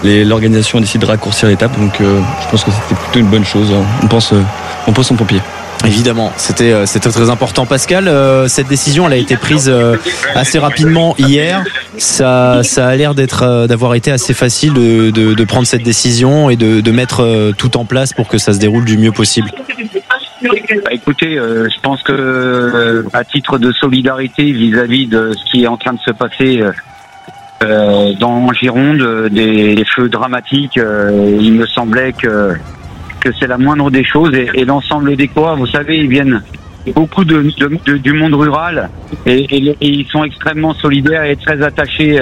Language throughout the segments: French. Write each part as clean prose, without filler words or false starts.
l'organisation a décidé de raccourcir l'étape. Donc je pense que c'était plutôt une bonne chose. On pense en pompier. Évidemment, c'était très important. Pascal, cette décision, elle a été prise assez rapidement hier. Ça a l'air d'avoir été assez facile de prendre cette décision et de mettre tout en place pour que ça se déroule du mieux possible. Écoutez, je pense que à titre de solidarité vis-à-vis de ce qui est en train de se passer dans Gironde, des feux dramatiques, il me semblait que c'est la moindre des choses et l'ensemble des coureurs, vous savez, ils viennent beaucoup du monde rural et ils sont extrêmement solidaires et très attachés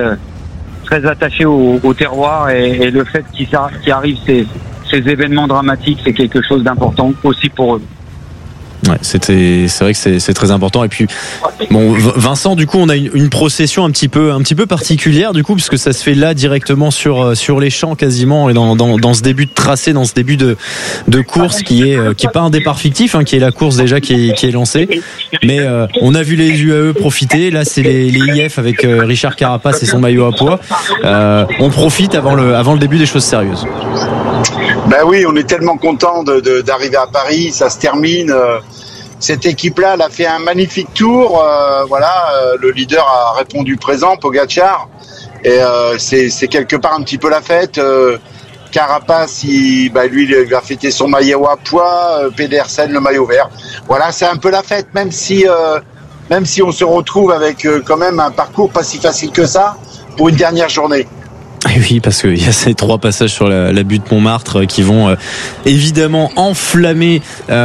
au terroir et le fait qu'il arrive ces événements dramatiques, c'est quelque chose d'important aussi pour eux. Ouais, c'est vrai que c'est très important. Et puis bon, Vincent, du coup on a une procession un petit peu particulière du coup, puisque ça se fait là directement sur les champs quasiment, et dans ce début de tracé, dans ce début de course qui est pas un départ fictif, qui est la course déjà qui est lancée. Mais on a vu les UAE profiter. Là c'est les IF avec Richard Carapace et son maillot à pois. On profite avant le début des choses sérieuses. Ben oui, on est tellement content d'arriver à Paris, ça se termine. Cette équipe-là, elle a fait un magnifique tour. Le leader a répondu présent, Pogačar, et c'est quelque part un petit peu la fête. Carapace, lui, il a fêté son maillot à pois. Pedersen, le maillot vert. Voilà, c'est un peu la fête, même si on se retrouve avec quand même un parcours pas si facile que ça pour une dernière journée. Et oui, parce qu'il y a ces 3 passages sur la butte Montmartre qui vont évidemment enflammer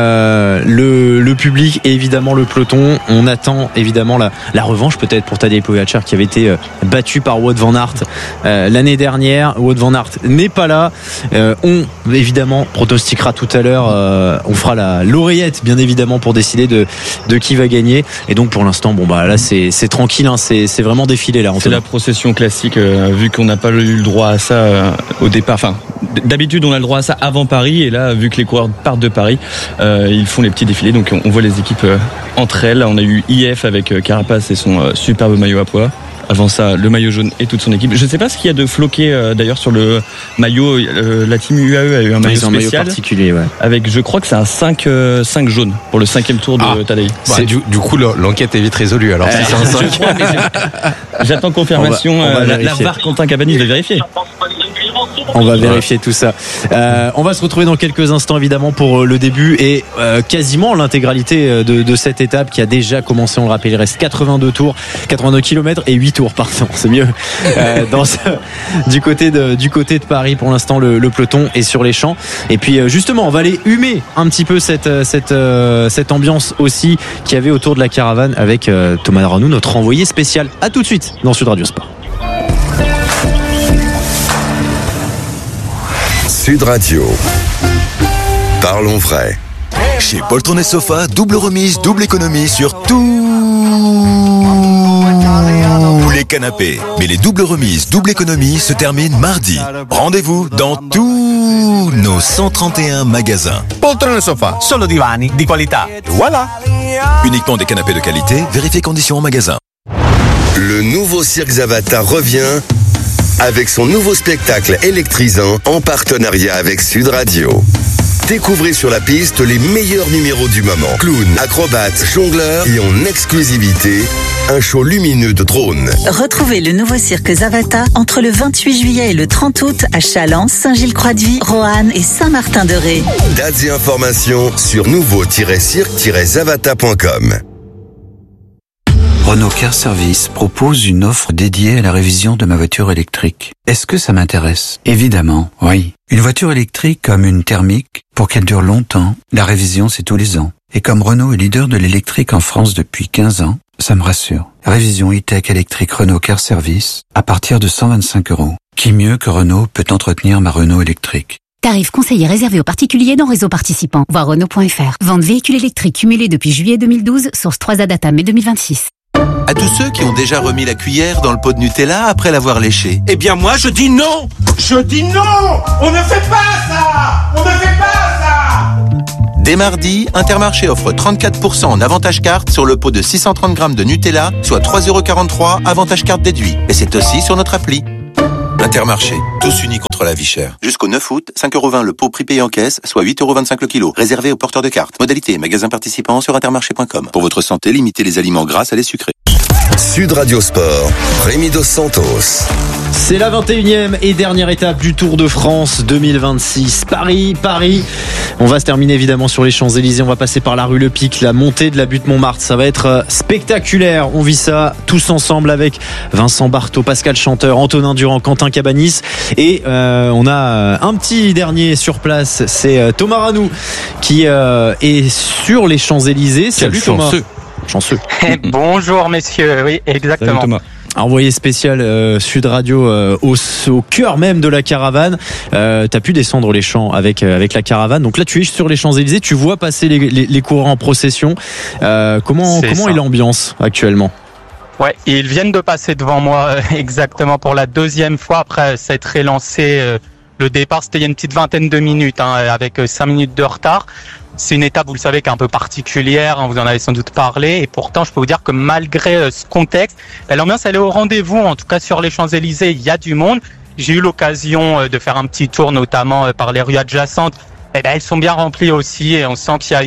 le public et évidemment le peloton. On attend évidemment la revanche peut-être pour Tadej Pogačar qui avait été battu par Wout van Aert l'année dernière. Wout van Aert n'est pas là. On évidemment pronostiquera tout à l'heure. On fera l'oreillette bien évidemment pour décider de qui va gagner. Et donc pour l'instant, là c'est tranquille. C'est vraiment défilé là. C'est la procession classique vu qu'on n'a pas eu le droit à ça au départ. Enfin, d'habitude on a le droit à ça avant Paris, et là vu que les coureurs partent de Paris, ils font les petits défilés, donc on voit les équipes entre elles. On a eu IF avec Carapace et son superbe maillot à pois. Avant ça, le maillot jaune et toute son équipe. Je ne sais pas ce qu'il y a de floqué d'ailleurs sur le maillot. La team UAE a eu un maillot spécial, maillot particulier, ouais. Avec, je crois que c'est un 5 jaune pour le 5e tour de Tadej. Du coup, l'enquête est vite résolue. Alors, si c'est un 5. J'attends confirmation. On va la VAR Quentin Cabanilles va vérifier. On va vérifier tout ça. On va se retrouver dans quelques instants évidemment pour le début et quasiment l'intégralité de cette étape qui a déjà commencé. On le rappelle, il reste 82 tours, 82 km et 8 tours, pardon, c'est mieux. Du côté de Paris pour l'instant, le peloton est sur les champs. Et puis justement, on va aller humer un petit peu cette ambiance aussi qu'il y avait autour de la caravane avec Thomas Ranou, notre envoyé spécial. À tout de suite dans Sud Radio Sport. Sud Radio. Parlons vrai. Chez Poltron et Sofa, double remise, double économie sur tous les canapés. Mais les doubles remises, double économie se terminent mardi. Rendez-vous dans tous nos 131 magasins. Poltron et Sofa, solo divani di qualità. Voilà. Uniquement des canapés de qualité, vérifiez conditions en magasin. Le nouveau Cirque Zavata revient avec son nouveau spectacle électrisant en partenariat avec Sud Radio. Découvrez sur la piste les meilleurs numéros du moment. Clowns, acrobates, jongleurs et en exclusivité, un show lumineux de drones. Retrouvez le nouveau cirque Zavata entre le 28 juillet et le 30 août à Challans, Saint-Gilles-Croix-de-Vie, Roanne et Saint-Martin-de-Ré. Dates et informations sur nouveau-cirque-zavata.com. Renault Car Service propose une offre dédiée à la révision de ma voiture électrique. Est-ce que ça m'intéresse? Évidemment, oui. Une voiture électrique comme une thermique, pour qu'elle dure longtemps, la révision c'est tous les ans. Et comme Renault est leader de l'électrique en France depuis 15 ans, ça me rassure. Révision e-tech électrique Renault Car Service à partir de 125 €. Qui mieux que Renault peut entretenir ma Renault électrique? Tarif conseillé réservé aux particuliers dans réseau participant. Voir Renault.fr. Vente véhicules électriques cumulés depuis juillet 2012, source 3A data mai 2026. À tous ceux qui ont déjà remis la cuillère dans le pot de Nutella après l'avoir léché. Eh bien moi je dis non. Je dis non. On ne fait pas ça. On ne fait pas ça. Dès mardi, Intermarché offre 34% en avantage carte sur le pot de 630 grammes de Nutella, soit 3,43 € avantage carte déduit. Et c'est aussi sur notre appli. Intermarché, tous unis contre la vie chère. Jusqu'au 9 août, 5,20€ le pot prix payé en caisse, soit 8,25€ le kilo. Réservé aux porteurs de cartes. Modalité, magasin participant sur intermarché.com. Pour votre santé, limitez les aliments gras à les sucrés. Sud Radio Sport, Rémi Dos Santos. C'est la 21e et dernière étape du Tour de France 2026. Paris. On va se terminer évidemment sur les Champs-Élysées. On va passer par la rue Le Pic, la montée de la butte Montmartre. Ça va être spectaculaire. On vit ça tous ensemble avec Vincent Barthaud, Pascal Chanteur, Antonin Durand, Quentin Cabanis. Et on a un petit dernier sur place. C'est Thomas Ranou qui est sur les Champs-Élysées. Salut Thomas. Chanceux. Bonjour messieurs, oui exactement. Salut Thomas. Envoyé spécial Sud Radio au cœur même de la caravane. T'as pu descendre les champs avec la caravane. Donc là tu es sur les Champs-Élysées, tu vois passer les coureurs en procession. Comment est l'ambiance actuellement? Ouais, ils viennent de passer devant moi exactement pour la deuxième fois après s'être relancé. Le départ c'était il y a une petite vingtaine de minutes avec 5 minutes de retard. C'est une étape, vous le savez, qui est un peu particulière, vous en avez sans doute parlé, et pourtant je peux vous dire que malgré ce contexte, l'ambiance elle est au rendez-vous, en tout cas sur les Champs-Élysées, il y a du monde. J'ai eu l'occasion de faire un petit tour, notamment par les rues adjacentes, elles sont bien remplies aussi, et on sent qu'il y a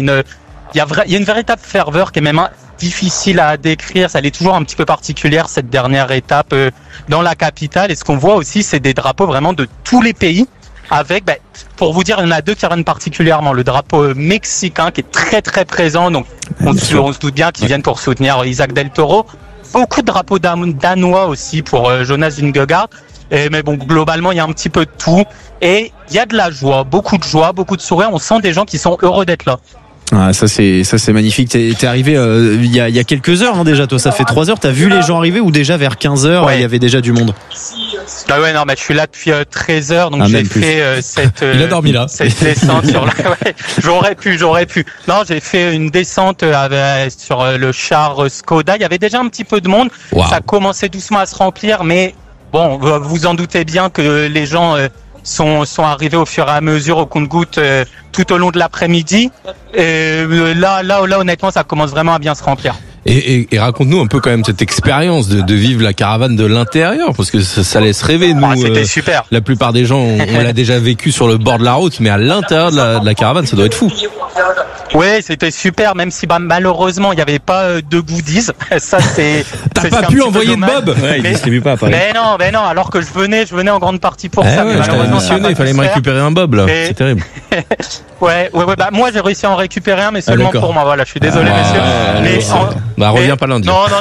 une véritable ferveur qui est même difficile à décrire, ça est toujours un petit peu particulière cette dernière étape dans la capitale, et ce qu'on voit aussi c'est des drapeaux vraiment de tous les pays. Avec, pour vous dire, il y en a deux qui reviennent particulièrement. Le drapeau mexicain qui est très très présent, donc on se doute bien qu'ils viennent pour soutenir Isaac Del Toro. Beaucoup de drapeaux danois aussi pour Jonas Vingegaard. Mais bon, globalement, il y a un petit peu de tout. Et il y a de la joie, beaucoup de sourires. On sent des gens qui sont heureux d'être là. Ah, ça c'est magnifique. T'es arrivé il y a quelques heures déjà. Toi, ça fait 3 heures. T'as vu les gens arriver ou déjà vers 15h il y avait déjà du monde? Ah ouais, non, mais je suis là depuis 13 heures, donc j'ai fait cette. Il a dormi là. Cette descente sur la. Ouais, j'aurais pu. Non, j'ai fait une descente sur le char Skoda. Il y avait déjà un petit peu de monde. Wow. Ça commençait doucement à se remplir, mais bon, vous en doutez bien que les gens sont arrivés au fur et à mesure au compte-gouttes tout au long de l'après-midi. Là, honnêtement, ça commence vraiment à bien se remplir. Et raconte-nous un peu quand même cette expérience de vivre la caravane de l'intérieur, parce que ça laisse rêver. Nous, c'était super. La plupart des gens, on l'a déjà vécu sur le bord de la route, mais à l'intérieur de la caravane, ça doit être fou. Oui, c'était super, même si malheureusement il n'y avait pas de goodies. Ça c'est. T'as pas pu envoyer de Bob? Ouais, il distribue pas à Paris. Mais non. Alors que je venais en grande partie pour ça. Ouais, malheureusement, il fallait me récupérer un Bob là. C'est terrible. Ouais. Moi j'ai réussi à en récupérer un, mais seulement pour moi. Voilà, je suis désolé, messieurs. Reviens pas lundi. Non,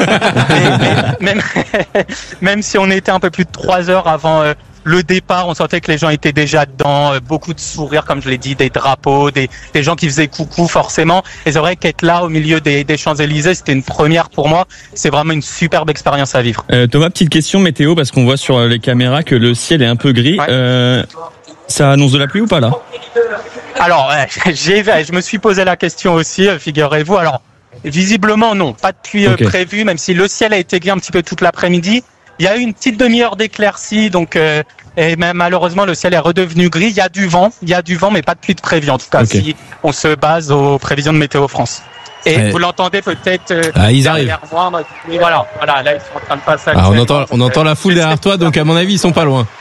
mais même si on était un peu plus de 3 heures avant le départ, on sentait que les gens étaient déjà dedans, beaucoup de sourires, comme je l'ai dit, des drapeaux, des gens qui faisaient coucou forcément. Et c'est vrai qu'être là au milieu des Champs-Élysées, c'était une première pour moi. C'est vraiment une superbe expérience à vivre. Thomas, petite question météo, parce qu'on voit sur les caméras que le ciel est un peu gris. Ouais. Ça annonce de la pluie ou pas là? Alors, je me suis posé la question aussi, figurez-vous. Alors, visiblement non, pas de pluie prévue, même si le ciel a été gris un petit peu toute l'après-midi. Il y a eu une petite demi-heure d'éclaircie, donc et même malheureusement le ciel est redevenu gris. Il y a du vent, mais pas de pluie de prévu. En tout cas, si on se base aux prévisions de Météo France. Et vous l'entendez peut-être ils arrivent. Moi, mais voilà, là ils sont en train de passer. On entend la foule derrière toi, donc à mon avis ils sont pas loin.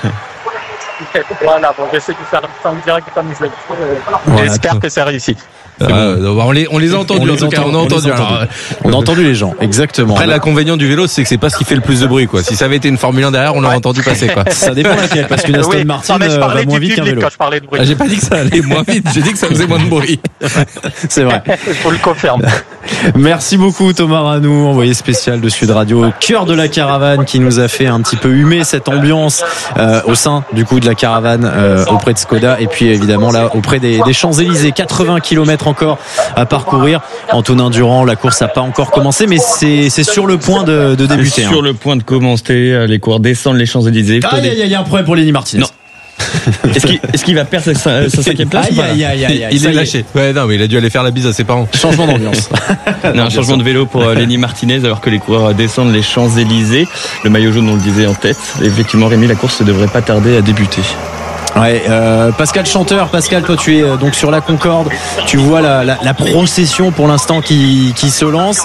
Voilà, bon, j'essaie de faire ça en direct comme je l'ai. J'espère que c'est réussi. On les a entendus, en tout cas, on a entendu. On a entendu les gens, exactement. Après, l'inconvénient du vélo, c'est que c'est pas ce qui fait le plus de bruit, quoi. Si ça avait été une Formule 1 derrière, on l'aurait entendu passer, quoi. Ça dépend laquelle, parce qu'une Aston Martin va moins vite qu'un vélo. Quand je parlais de bruit. J'ai pas dit que ça allait moins vite, j'ai dit que ça faisait moins de bruit. C'est vrai. Je vous le confirme. Merci beaucoup Thomas Ranou, envoyé spécial de Sud Radio, au cœur de la caravane, qui nous a fait un petit peu humer cette ambiance au sein du coup de la caravane auprès de Skoda, et puis évidemment là auprès des Champs-Élysées. 80 km encore à parcourir. Antonin Durand, la course n'a pas encore commencé, mais c'est sur le point de débuter. Sur le point de commencer, les coureurs descendent les Champs-Élysées. Il y a un problème pour Lenny Martinez. Non. Est-ce qu'il va perdre sa 5e place? Il est lâché. Ouais, non, mais il a dû aller faire la bise à ses parents. Changement d'ambiance. Un changement de vélo pour Lenny Martinez, alors que les coureurs descendent les Champs-Élysées. Le maillot jaune, on le disait, en tête. Effectivement, Rémi, la course ne devrait pas tarder à débuter. Ouais, Pascal Chanteur, Pascal, toi tu es donc sur la Concorde, tu vois la procession pour l'instant qui se lance.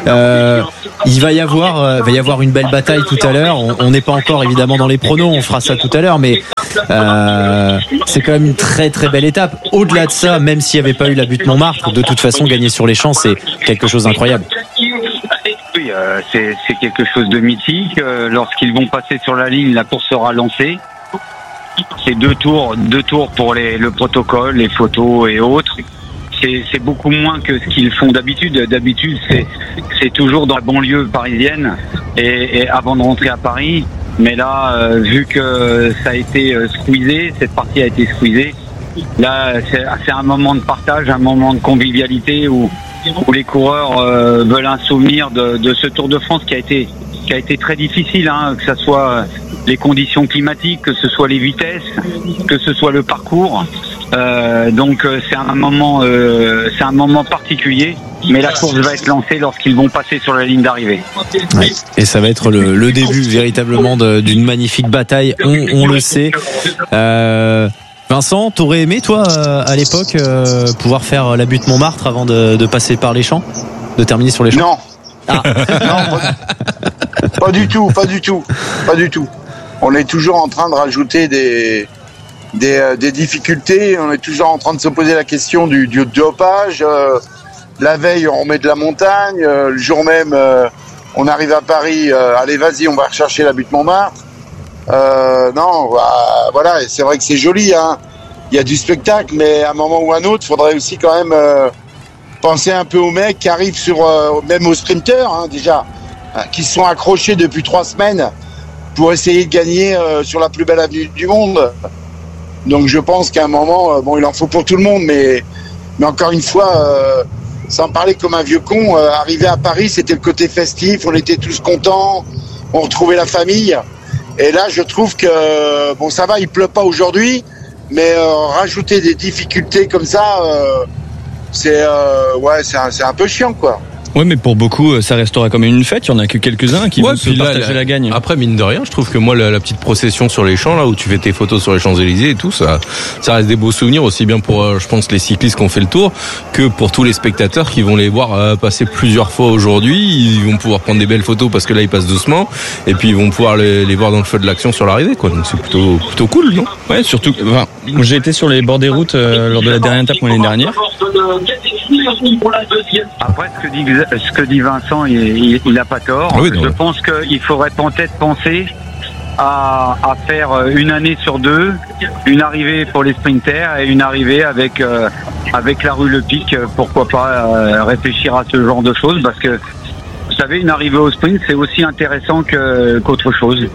Il va y avoir une belle bataille tout à l'heure. On n'est pas encore évidemment dans les pronos, on fera ça tout à l'heure, mais c'est quand même une très très belle étape. Au-delà de ça, même s'il n'y avait pas eu la butte Montmartre, de toute façon gagner sur les champs, c'est quelque chose d'incroyable. Oui, c'est quelque chose de mythique. Lorsqu'ils vont passer sur la ligne, la course sera lancée. C'est deux tours pour le protocole, les photos et autres. C'est beaucoup moins que ce qu'ils font d'habitude. D'habitude, c'est toujours dans la banlieue parisienne et avant de rentrer à Paris. Mais là, vu que ça a été squeezé, cette partie a été squeezée, là, c'est un moment de partage, un moment de convivialité où les coureurs veulent un souvenir de ce Tour de France qui a été très difficile, hein, que ce soit les conditions climatiques, que ce soit les vitesses, que ce soit le parcours. Donc c'est un moment particulier, mais la course va être lancée lorsqu'ils vont passer sur la ligne d'arrivée. Ouais. Et ça va être le début véritablement d'une magnifique bataille, on le sait. Vincent, t'aurais aimé toi à l'époque pouvoir faire la butte Montmartre avant de passer par les champs, de terminer sur les champs? Non. Ah. Non, pas du tout. On est toujours en train de rajouter des difficultés. On est toujours en train de se poser la question du dopage. La veille, on met de la montagne. Le jour même, on arrive à Paris. Allez, vas-y, on va rechercher la butte Montmartre. Non, voilà. Et c'est vrai que c'est joli, hein. Il y a du spectacle, mais à un moment ou à un autre, il faudrait aussi quand même penser un peu aux mecs qui arrivent même aux sprinteurs, hein, déjà, qui sont accrochés depuis 3 semaines pour essayer de gagner sur la plus belle avenue du monde. Donc je pense qu'à un moment, il en faut pour tout le monde, mais encore une fois, sans parler comme un vieux con, arriver à Paris, c'était le côté festif, on était tous contents, on retrouvait la famille. Et là, je trouve que, ça va, il pleut pas aujourd'hui, mais rajouter des difficultés comme ça, c'est un peu chiant, quoi. Ouais, mais pour beaucoup, ça restera comme une fête. Il y en a que quelques-uns qui vont se partager la gagne. Après, mine de rien, je trouve que moi, la petite procession sur les champs, là, où tu fais tes photos sur les Champs-Élysées et tout, ça reste des beaux souvenirs, aussi bien pour, je pense, les cyclistes qui ont fait le tour, que pour tous les spectateurs qui vont les voir passer plusieurs fois aujourd'hui. Ils vont pouvoir prendre des belles photos parce que là, ils passent doucement. Et puis, ils vont pouvoir les voir dans le feu de l'action sur l'arrivée, quoi. Donc, c'est plutôt cool, non? Ouais, surtout, j'ai été sur les bords des routes lors de la dernière étape l'année dernière. Après, ce que dit Vincent, il n'a pas tort. Ah oui, je pense qu'il faudrait peut-être penser à faire une année sur 2, une arrivée pour les sprinters et une arrivée avec la rue Le Pic. Pourquoi pas réfléchir à ce genre de choses, parce que vous savez, une arrivée au sprint, c'est aussi intéressant qu'autre chose.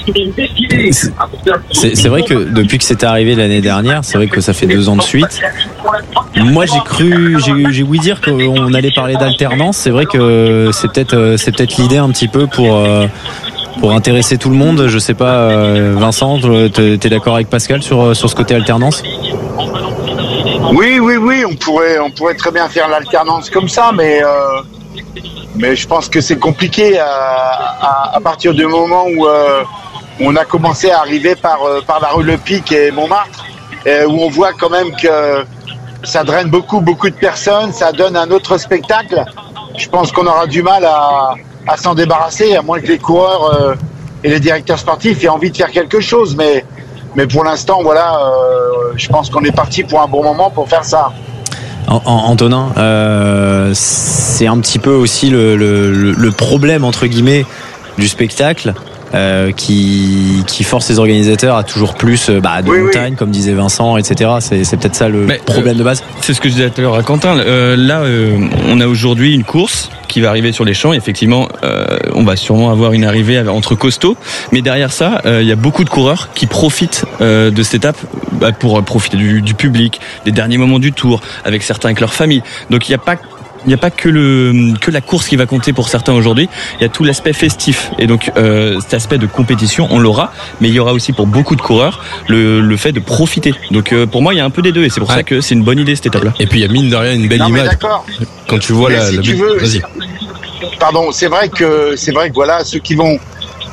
C'est vrai que depuis que c'est arrivé l'année dernière, c'est vrai que ça fait 2 ans de suite. Moi, j'ai ouï dire qu'on allait parler d'alternance. C'est vrai que c'est peut-être l'idée un petit peu pour intéresser tout le monde. Je sais pas, Vincent, t'es d'accord avec Pascal sur ce côté alternance? Oui, on pourrait très bien faire l'alternance comme ça, mais je pense que c'est compliqué à partir du moment où on a commencé à arriver par la rue Le Pic et Montmartre, où on voit quand même que ça draine beaucoup de personnes, ça donne un autre spectacle. Je pense qu'on aura du mal à s'en débarrasser, à moins que les coureurs et les directeurs sportifs aient envie de faire quelque chose. Mais pour l'instant, voilà, je pense qu'on est parti pour un bon moment pour faire ça. Antonin, c'est un petit peu aussi le problème, entre guillemets, du spectacle. Qui force les organisateurs à toujours plus de montagne, comme disait Vincent, etc. C'est peut-être ça le problème de base. C'est ce que je disais tout à l'heure à Quentin. Là, on a aujourd'hui une course qui va arriver sur les champs. Effectivement, on va sûrement avoir une arrivée entre costauds. Mais derrière ça, il y a beaucoup de coureurs qui profitent de cette étape pour profiter du public, des derniers moments du Tour, avec certains avec leur famille. Donc il n'y a pas que la course qui va compter pour certains aujourd'hui. Il y a tout l'aspect festif. Et donc, cet aspect de compétition, on l'aura. Mais il y aura aussi pour beaucoup de coureurs le fait de profiter. Donc, pour moi, il y a un peu des deux. Et c'est pour ça que c'est une bonne idée, cette étape-là. Et puis, il y a mine de rien une belle image. Quand tu vois vas-y. Pardon, c'est vrai que voilà, ceux qui vont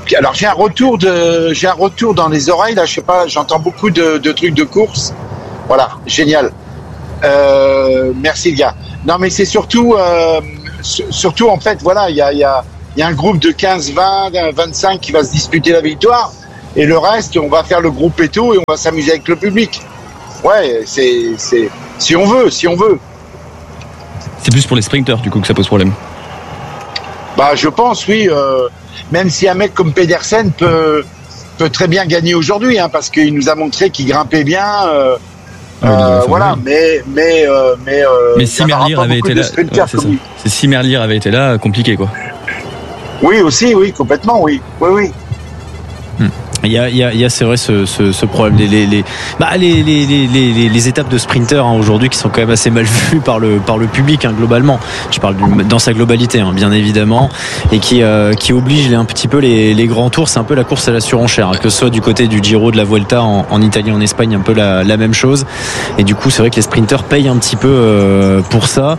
Alors j'ai un retour dans les oreilles là, je sais pas, j'entends beaucoup de trucs de course. Voilà, génial. Merci les gars. Non mais c'est surtout en fait voilà, il y a un groupe de 15, 20, 25 qui va se disputer la victoire et le reste on va faire le groupe éto et on va s'amuser avec le public. Ouais, c'est si on veut. C'est plus pour les sprinters du coup que ça pose problème. Bah je pense oui. Même si un mec comme Pedersen peut très bien gagner aujourd'hui, hein, parce qu'il nous a montré qu'il grimpait bien. Voilà, mais si Merlier avait été là, c'est ça. Si Merlier avait été là, compliqué quoi. Oui aussi, oui complètement, oui. Il y a c'est vrai ce problème les étapes de sprinter hein, aujourd'hui qui sont quand même assez mal vues par le public hein, globalement. Je parle dans sa globalité hein, bien évidemment et qui oblige un petit peu les grands tours, c'est un peu la course à la surenchère hein, que ce soit du côté du Giro, de la Vuelta en Italie, en Espagne, un peu la même chose et du coup c'est vrai que les sprinters payent un petit peu pour ça.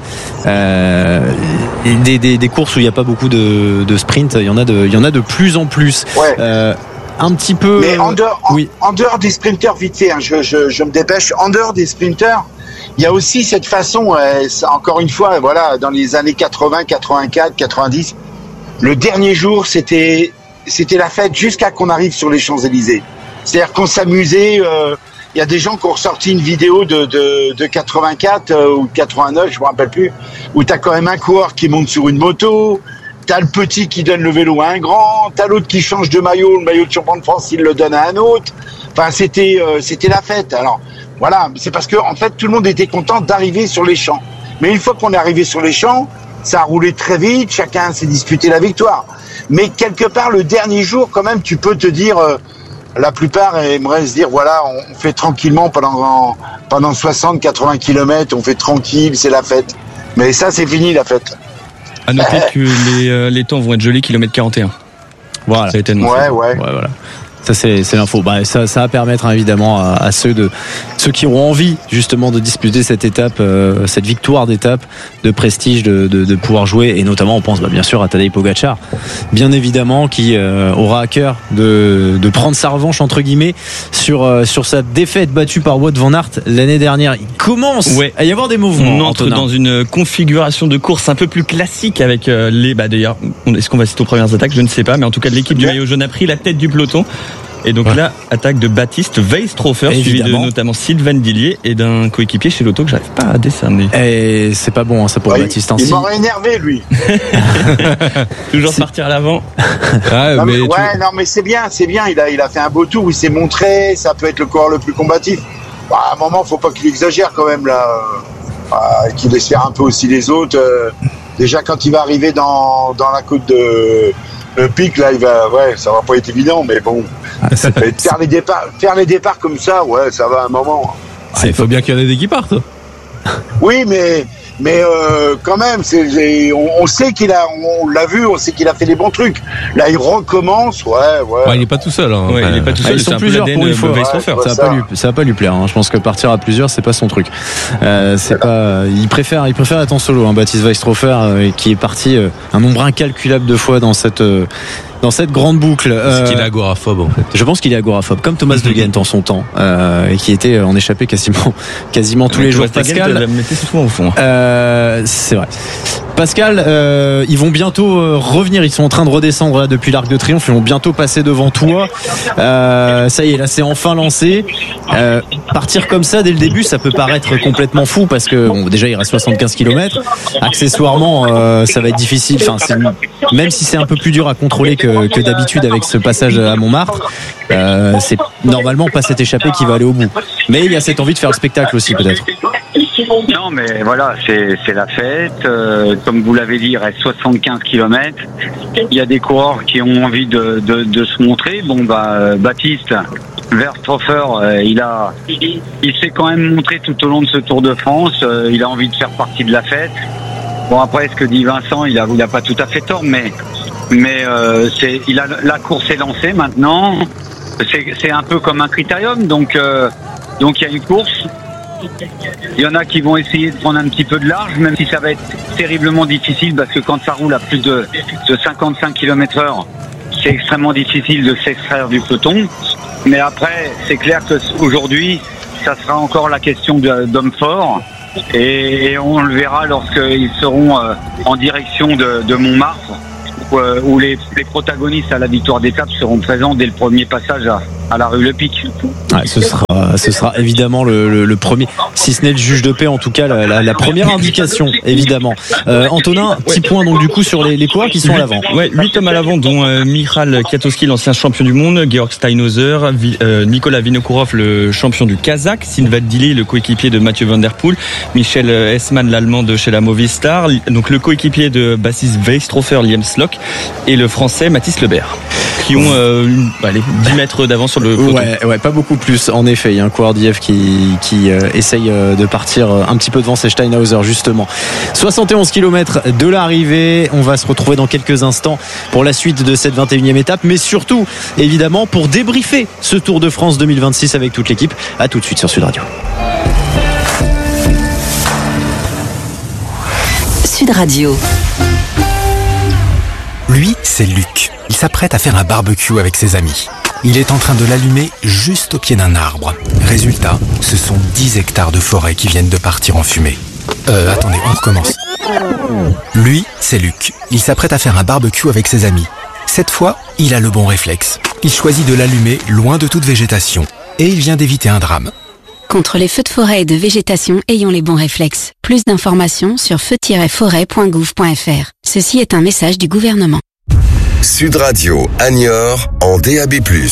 Des courses où il n'y a pas beaucoup de sprint, il y en a de plus en plus. Ouais. Un petit peu. Mais en dehors des sprinters, vite fait, hein, je me dépêche. En dehors des sprinters, il y a aussi cette façon, encore une fois, voilà, dans les années 80, 84, 90, le dernier jour, c'était la fête jusqu'à qu'on arrive sur les Champs-Élysées. C'est-à-dire qu'on s'amusait. Il y a des gens qui ont ressorti une vidéo de 84 ou 89, je me rappelle plus, où t'as quand même un coureur qui monte sur une moto. T'as le petit qui donne le vélo à un grand, t'as l'autre qui change de maillot, le maillot de champion de France, il le donne à un autre. Enfin, c'était la fête. Alors, voilà, c'est parce que en fait, tout le monde était content d'arriver sur les champs. Mais une fois qu'on est arrivé sur les champs, ça a roulé très vite, chacun s'est disputé la victoire. Mais quelque part, le dernier jour, quand même, tu peux te dire, la plupart aimeraient se dire, voilà, on fait tranquillement pendant 60, 80 kilomètres, on fait tranquille, c'est la fête. Mais ça, c'est fini, la fête. À noter que les temps vont être jolis, kilomètre 41. Voilà. Ça a été annoncé. Ouais. Voilà. Ça c'est l'info. Bah, ça va permettre hein, évidemment à ceux qui auront envie justement de disputer cette étape, cette victoire d'étape de prestige, de pouvoir jouer et notamment on pense bien sûr à Tadej Pogačar, bien évidemment qui aura à cœur de prendre sa revanche entre guillemets sur sa défaite battue par Wout van Aert l'année dernière. Il commence à y avoir des mouvements. On entre dans une configuration de course un peu plus classique avec d'ailleurs, est-ce qu'on va citer aux premières attaques, je ne sais pas, mais en tout cas l'équipe du maillot jaune a pris la tête du peloton. Et donc là, attaque de Baptiste Weistrofer, suivi de notamment Sylvain Dillier et d'un coéquipier chez Lotto que j'arrive pas à décerner. Et c'est pas bon, hein, ça pour Baptiste. Il m'aurait énervé, lui. Toujours partir à l'avant. Mais c'est bien. Il a fait un beau tour, il s'est montré, ça peut être le coureur le plus combatif. À un moment, faut pas qu'il exagère quand même, là. Qu'il laisse faire un peu aussi les autres. Déjà, quand il va arriver dans la côte de pic, là, ça va pas être évident, mais bon. Faire les départs comme ça, ça va à un moment. Il faut bien qu'il y en ait des qui partent. Oui, mais quand même, on sait on l'a vu, on sait qu'il a fait les bons trucs. Là, il recommence, il n'est pas tout seul. Hein. Il n'est pas tout seul. Ils sont plusieurs pour une fois. Ça va pas lui plaire. Hein. Je pense que partir à plusieurs, c'est pas son truc. Il préfère être en solo. Hein, Baptiste Weistrofer, qui est parti un nombre incalculable de fois dans cette grande boucle. Est-ce qu'il est agoraphobe en fait? Je pense qu'il est agoraphobe, comme Thomas de Gendt en son temps, et qui était en échappée quasiment tous les jours. Pascal, souvent au fond. C'est vrai. Pascal, ils vont bientôt revenir. Ils sont en train de redescendre là, depuis l'Arc de Triomphe. Ils vont bientôt passer devant toi. Ça y est, là, c'est enfin lancé. Partir comme ça dès le début, ça peut paraître complètement fou parce que déjà il reste 75 km. Accessoirement, ça va être difficile. Enfin, même si c'est un peu plus dur à contrôler que d'habitude avec ce passage à Montmartre, c'est normalement pas cette échappée qui va aller au bout. Mais il y a cette envie de faire le spectacle aussi peut-être. Non, mais voilà, c'est la fête. Comme vous l'avez dit, il reste 75 km. Il y a des coureurs qui ont envie de se montrer. Bon, Baptiste Weistrofer, il s'est quand même montré tout au long de ce Tour de France. Il a envie de faire partie de la fête. Bon, après, ce que dit Vincent, il a pas tout à fait tort, mais la course est lancée maintenant. C'est un peu comme un critérium, donc il y a une course. Il y en a qui vont essayer de prendre un petit peu de large, même si ça va être terriblement difficile parce que quand ça roule à plus de 55 km/h, c'est extrêmement difficile de s'extraire du peloton. Mais après, c'est clair qu'aujourd'hui, ça sera encore la question d'hommes forts. Et on le verra lorsqu'ils seront en direction de Montmartre, où les protagonistes à la victoire d'étape seront présents dès le premier passage à la rue Le Pic. Ouais, ce sera évidemment le premier, si ce n'est le juge de paix, en tout cas la première indication, évidemment. Antonin, petit point donc du coup sur les coureurs qui sont à l'avant. Ouais, 8 hommes à l'avant, dont Michal Kwiatkowski, l'ancien champion du monde, Georg Steinhauser, Nicolas Vinokourov, le champion du Kazakh, Sylvain Dili, le coéquipier de Mathieu Van Der Poel, Michel Hessmann, l'allemand de chez la Movistar, donc le coéquipier de Bassis Weistrofer, Liam Slock, et le français Mathis Lebert, qui ont 10 mètres d'avance sur le peloton. Ouais, pas beaucoup plus. En effet, il y a un coureur d'IF qui essaye de partir un petit peu devant, c'est Steinhauser justement. 71 km de l'arrivée. On va se retrouver dans quelques instants pour la suite de cette 21e étape, mais surtout évidemment pour débriefer ce Tour de France 2026 avec toute l'équipe. À tout de suite sur Sud Radio. Sud Radio. Lui, c'est Luc. Il s'apprête à faire un barbecue avec ses amis. Il est en train de l'allumer juste au pied d'un arbre. Résultat, ce sont 10 hectares de forêt qui viennent de partir en fumée. Attendez, on recommence. Lui, c'est Luc. Il s'apprête à faire un barbecue avec ses amis. Cette fois, il a le bon réflexe. Il choisit de l'allumer loin de toute végétation. Et il vient d'éviter un drame. Contre les feux de forêt et de végétation, ayons les bons réflexes. Plus d'informations sur feu-forêt.gouv.fr. Ceci est un message du gouvernement. Sud Radio à Niort en DAB+.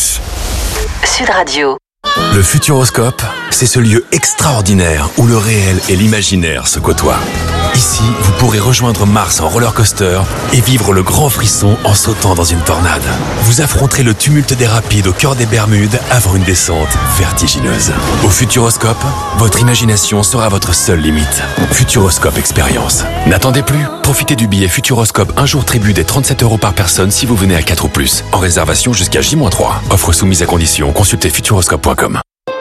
Sud Radio. Le Futuroscope, c'est ce lieu extraordinaire où le réel et l'imaginaire se côtoient. Ici, vous pourrez rejoindre Mars en roller coaster et vivre le grand frisson en sautant dans une tornade. Vous affronterez le tumulte des rapides au cœur des Bermudes avant une descente vertigineuse. Au Futuroscope, votre imagination sera votre seule limite. Futuroscope Expérience. N'attendez plus. Profitez du billet Futuroscope un jour tribu des 37 € par personne si vous venez à 4 ou plus. En réservation jusqu'à J-3. Offre soumise à condition. Consultez futuroscope.com.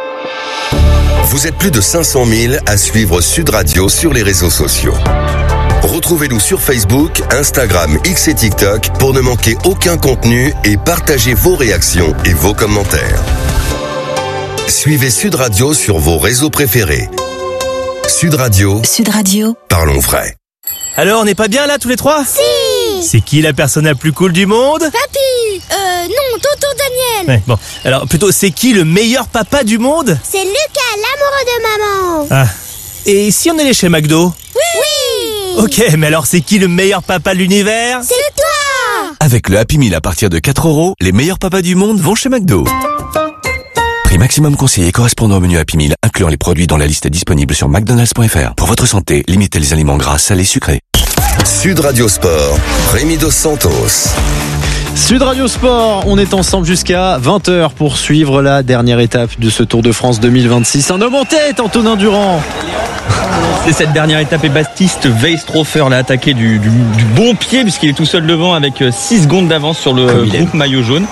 Vous êtes plus de 500 000 à suivre Sud Radio sur les réseaux sociaux. Retrouvez-nous sur Facebook, Instagram, X et TikTok pour ne manquer aucun contenu et partagez vos réactions et vos commentaires. Suivez Sud Radio sur vos réseaux préférés. Sud Radio. Sud Radio. Parlons vrai. Alors, on n'est pas bien là tous les trois ? Si. C'est qui la personne la plus cool du monde ? Papy. Non, tonton Daniel. Ouais, bon, alors plutôt c'est qui le meilleur papa du monde ? C'est Lucas, l'amoureux de maman. Ah. Et si on allait chez McDo ? Oui. Ok, mais alors c'est qui le meilleur papa de l'univers ? C'est toi. Avec le Happy Meal à partir de 4 €, les meilleurs papas du monde vont chez McDo. Prix maximum conseillé correspondant au menu Happy Meal, incluant les produits dans la liste disponible sur McDonald's.fr. Pour votre santé, limitez les aliments gras, salés, sucrés. Sud Radio Sport, Rémi Dos Santos. Sud Radio Sport, on est ensemble jusqu'à 20h pour suivre la dernière étape de ce Tour de France 2026. Un homme en tête, Antonin Durand. C'est cette dernière étape et Baptiste Weistrofer l'a attaqué du bon pied puisqu'il est tout seul devant avec 6 secondes d'avance sur le groupe maillot jaune.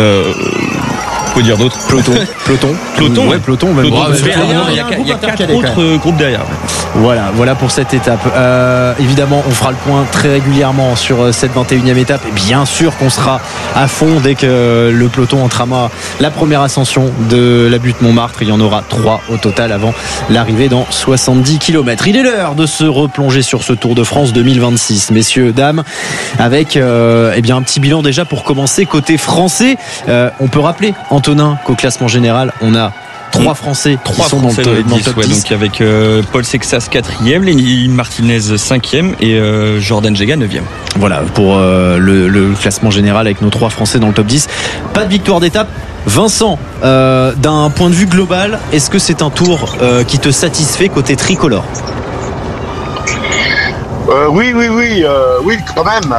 Faut dire d'autres. Peloton. Ouais, peloton. Il y a 4 autres groupes derrière. Voilà pour cette étape. Évidemment, on fera le point très régulièrement sur cette 21e étape. Et bien sûr qu'on sera à fond dès que le peloton entamera la première ascension de la butte Montmartre. Il y en aura 3 au total avant l'arrivée dans 70 km. Il est l'heure de se replonger sur ce Tour de France 2026, messieurs, dames, avec un petit bilan déjà pour commencer côté français. On peut rappeler, Antonin, qu'au classement général, on a 3 Français qui sont dans le top 10. Donc avec Paul Sexas 4e, Lenny Martinez 5e et Jordan Jega 9e. Voilà pour le classement général avec nos 3 Français dans le top 10. Pas de victoire d'étape. Vincent, d'un point de vue global, est-ce que c'est un tour qui te satisfait côté tricolore ? Oui, quand même.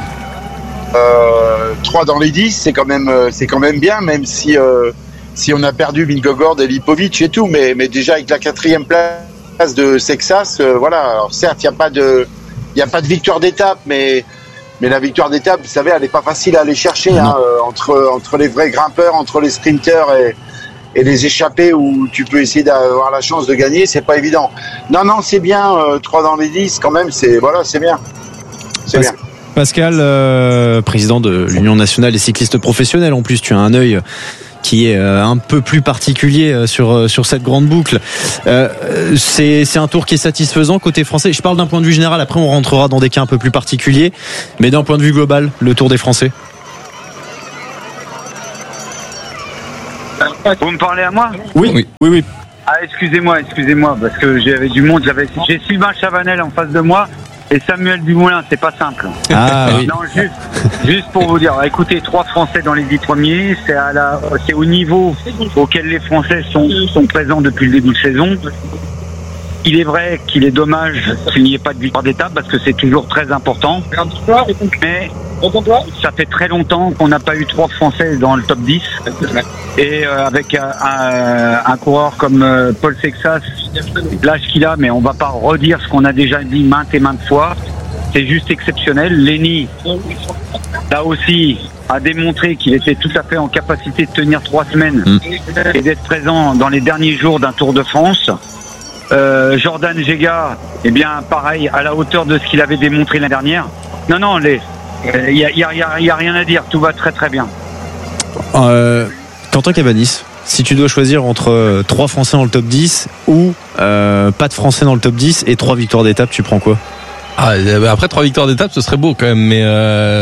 3 dans les 10, c'est quand même bien, même si on a perdu Vingegaard et Lipovic et tout, mais déjà avec la 4e place de Sexas, voilà. Alors certes, il y a pas de victoire d'étape, mais la victoire d'étape, vous savez, elle est pas facile à aller chercher, entre les vrais grimpeurs, entre les sprinteurs et les échappés où tu peux essayer d'avoir la chance de gagner, c'est pas évident. Non, c'est bien, 3 dans les 10 quand même, c'est bien. C'est bien. Pascal, président de l'Union nationale des cyclistes professionnels, en plus tu as un œil qui est un peu plus particulier sur cette grande boucle. C'est un tour qui est satisfaisant côté français. Je parle d'un point de vue général, après on rentrera dans des cas un peu plus particuliers, mais d'un point de vue global, le Tour des Français. Vous me parlez à moi ? Oui. Ah, excusez-moi, parce que j'avais du monde. J'ai Sylvain Chavanel en face de moi et Samuel Dumoulin, c'est pas simple. Ah oui. Non, juste pour vous dire, écoutez, 3 Français dans les 10 premiers, c'est au niveau auquel les Français sont présents depuis le début de saison. Il est vrai qu'il est dommage qu'il n'y ait pas de victoire d'étape parce que c'est toujours très important. Mais ça fait très longtemps qu'on n'a pas eu 3 Français dans le top 10. Et avec un coureur comme Paul Sexas, l'âge qu'il a, mais on va pas redire ce qu'on a déjà dit maintes et maintes fois. C'est juste exceptionnel. Lenny, là aussi, a démontré qu'il était tout à fait en capacité de tenir 3 semaines et d'être présent dans les derniers jours d'un Tour de France. Jordan Gega, eh bien pareil, à la hauteur de ce qu'il avait démontré l'année dernière. Non, il y a rien à dire, tout va très très bien. Quentin Cabanis, si tu dois choisir entre 3 Français dans le top 10 ou pas de Français dans le top 10 et 3 victoires d'étape, tu prends quoi ? Après 3 victoires d'étape, ce serait beau quand même, mais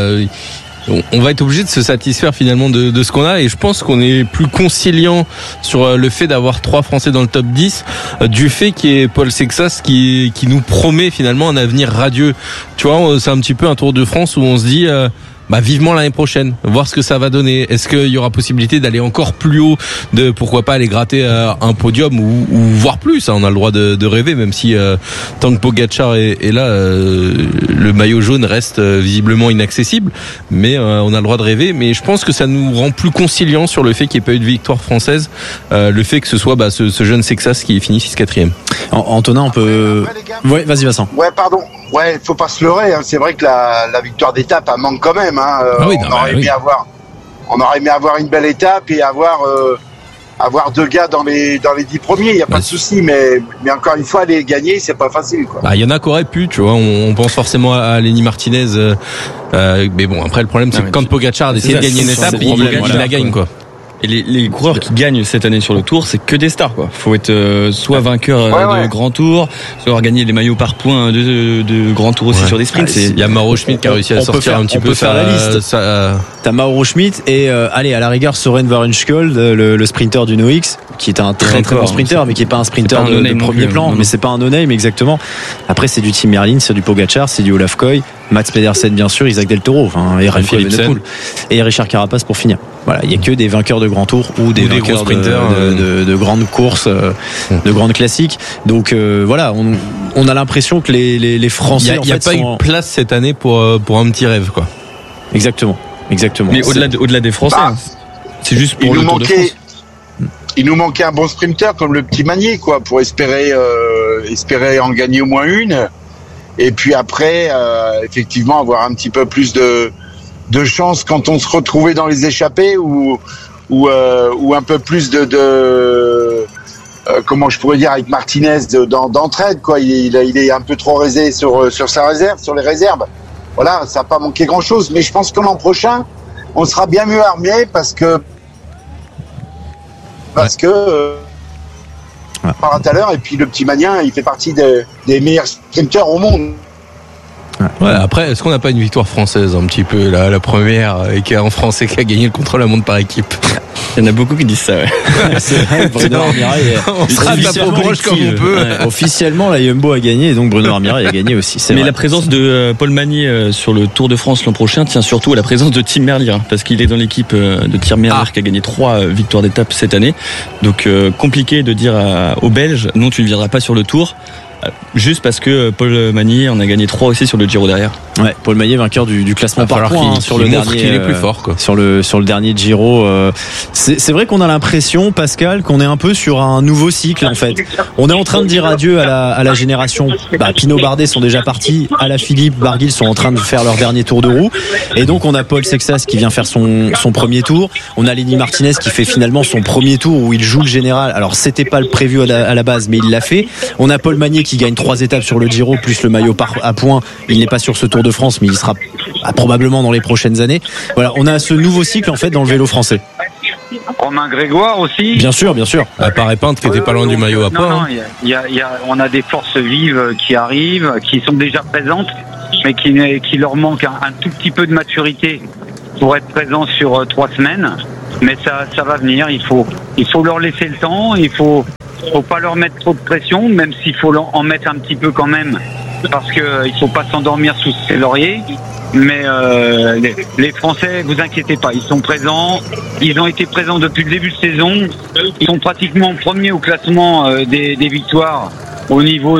on va être obligé de se satisfaire finalement de ce qu'on a, et je pense qu'on est plus conciliant sur le fait d'avoir 3 Français dans le top 10 du fait qu'il y ait Paul Sexas qui nous promet finalement un avenir radieux. Tu vois, c'est un petit peu un Tour de France où on se dit vivement l'année prochaine, voir ce que ça va donner. Est-ce qu'il y aura possibilité d'aller encore plus haut, de pourquoi pas aller gratter un podium ou voir plus, hein, on a le droit de rêver, même si tant que Pogačar est là, le maillot jaune reste visiblement inaccessible, mais on a le droit de rêver. Mais je pense que ça nous rend plus conciliants sur le fait qu'il n'y ait pas eu de victoire française, le fait que ce soit ce jeune Sexas qui finit 6-4e. Antonin, on peut... Ouais, vas-y Vincent. Ouais, pardon. Ouais, faut pas se leurrer, hein. C'est vrai que la victoire d'étape, elle manque quand même, hein. On aurait aimé avoir une belle étape et avoir 2 gars dans les 10 premiers, il y a pas de souci, mais encore une fois, les gagner, c'est pas facile, quoi. Il y en a qui auraient pu, tu vois, on pense forcément à Lenny Martinez, mais bon, après le problème c'est que quand Pogačar décide de gagner une étape, il la gagne, quoi. Et les coureurs qui gagnent cette année sur le Tour, c'est que des stars, quoi. Faut être soit vainqueur de Grand Tour, soit avoir gagné les maillots par points de Grand Tour aussi sur des sprints. Il y a Mauro Schmidt qui a réussi à sortir un petit peu. On peut faire la liste. T'as Mauro Schmidt et à la rigueur Søren Varunskjold, le sprinter du NOX, qui est un très très bon sprinter, mais qui est pas un sprinter de premier plan. Mais c'est pas un no-name exactement. Après c'est du Tim Merlin, c'est du Pogačar, c'est du Olaf Koy, Mats Pedersen bien sûr, Isaac Del Toro, et Remco Evenepoel et Richard Carapaz pour finir. Voilà, il y a que des vainqueurs de Grand Tour ou des vainqueurs de grandes courses, de grandes classiques. Donc voilà, on a l'impression que les Français, il n'y a pas eu de place cette année pour un petit rêve, quoi. Exactement. Mais au-delà des Français, c'est juste pour le Tour de France. Il nous manquait un bon sprinter comme le petit Magnier, quoi, pour espérer en gagner au moins une. Et puis après, effectivement, avoir un petit peu plus de chance quand on se retrouvait dans les échappées ou un peu plus comment je pourrais dire, avec Martinez d'entraide, quoi. Il est un peu trop rusé sur sa réserve, sur les réserves. Voilà, ça n'a pas manqué grand chose, mais je pense que l'an prochain on sera bien mieux armé parce que par tout à l'heure, et puis le petit Magnin, il fait partie des meilleurs sprinteurs au monde. Ouais, après, est-ce qu'on n'a pas une victoire française un petit peu, la première, et qui est en français, qui a gagné le contre-la-montre par équipe? Il y en a beaucoup qui disent ça, ouais. C'est vrai, Bruno Armirail. On sera de la peau broche comme on peut. Ouais, officiellement, la Jumbo a gagné, et donc Bruno Armirail a gagné aussi. Mais la présence de Paul Magnier sur le Tour de France l'an prochain tient surtout à la présence de Tim Merlier, parce qu'il est dans l'équipe de Tim Merlier qui a gagné 3 victoires d'étape cette année. Donc compliqué de dire aux Belges, non, tu ne viendras pas sur le Tour. Juste parce que Paul Magnier en a gagné 3 aussi sur le Giro derrière. Ouais, Paul Magnier vainqueur du classement par points sur le dernier. Qu'il est plus fort, quoi. Sur le dernier Giro. C'est vrai qu'on a l'impression, Pascal, qu'on est un peu sur un nouveau cycle en fait. On est en train de dire adieu à la génération. Pinot, Bardet sont déjà partis. Alaphilippe, Barguil sont en train de faire leur dernier tour de roue. Et donc on a Paul Sexas qui vient faire son premier tour. On a Lenny Martinez qui fait finalement son premier tour où il joue le général. Alors c'était pas le prévu à la base, mais il l'a fait. On a Paul Magnier qui gagne 3 étapes sur le Giro plus le maillot à points. Il n'est pas sur ce Tour de France, mais il sera probablement dans les prochaines années. Voilà, on a ce nouveau cycle en fait dans le vélo français. Romain Grégoire aussi. Bien sûr, bien sûr. À part Peintre qui était pas loin du maillot à points. On a des forces vives qui arrivent, qui sont déjà présentes, mais qui leur manque un tout petit peu de maturité pour être présents sur 3 semaines. Mais ça va venir. Il faut leur laisser le temps. Il faut pas leur mettre trop de pression, même s'il faut en mettre un petit peu quand même, parce que il faut pas s'endormir sous ses lauriers. Mais les Français, vous inquiétez pas, ils sont présents. Ils ont été présents depuis le début de saison. Ils sont pratiquement premiers au classement des victoires au niveau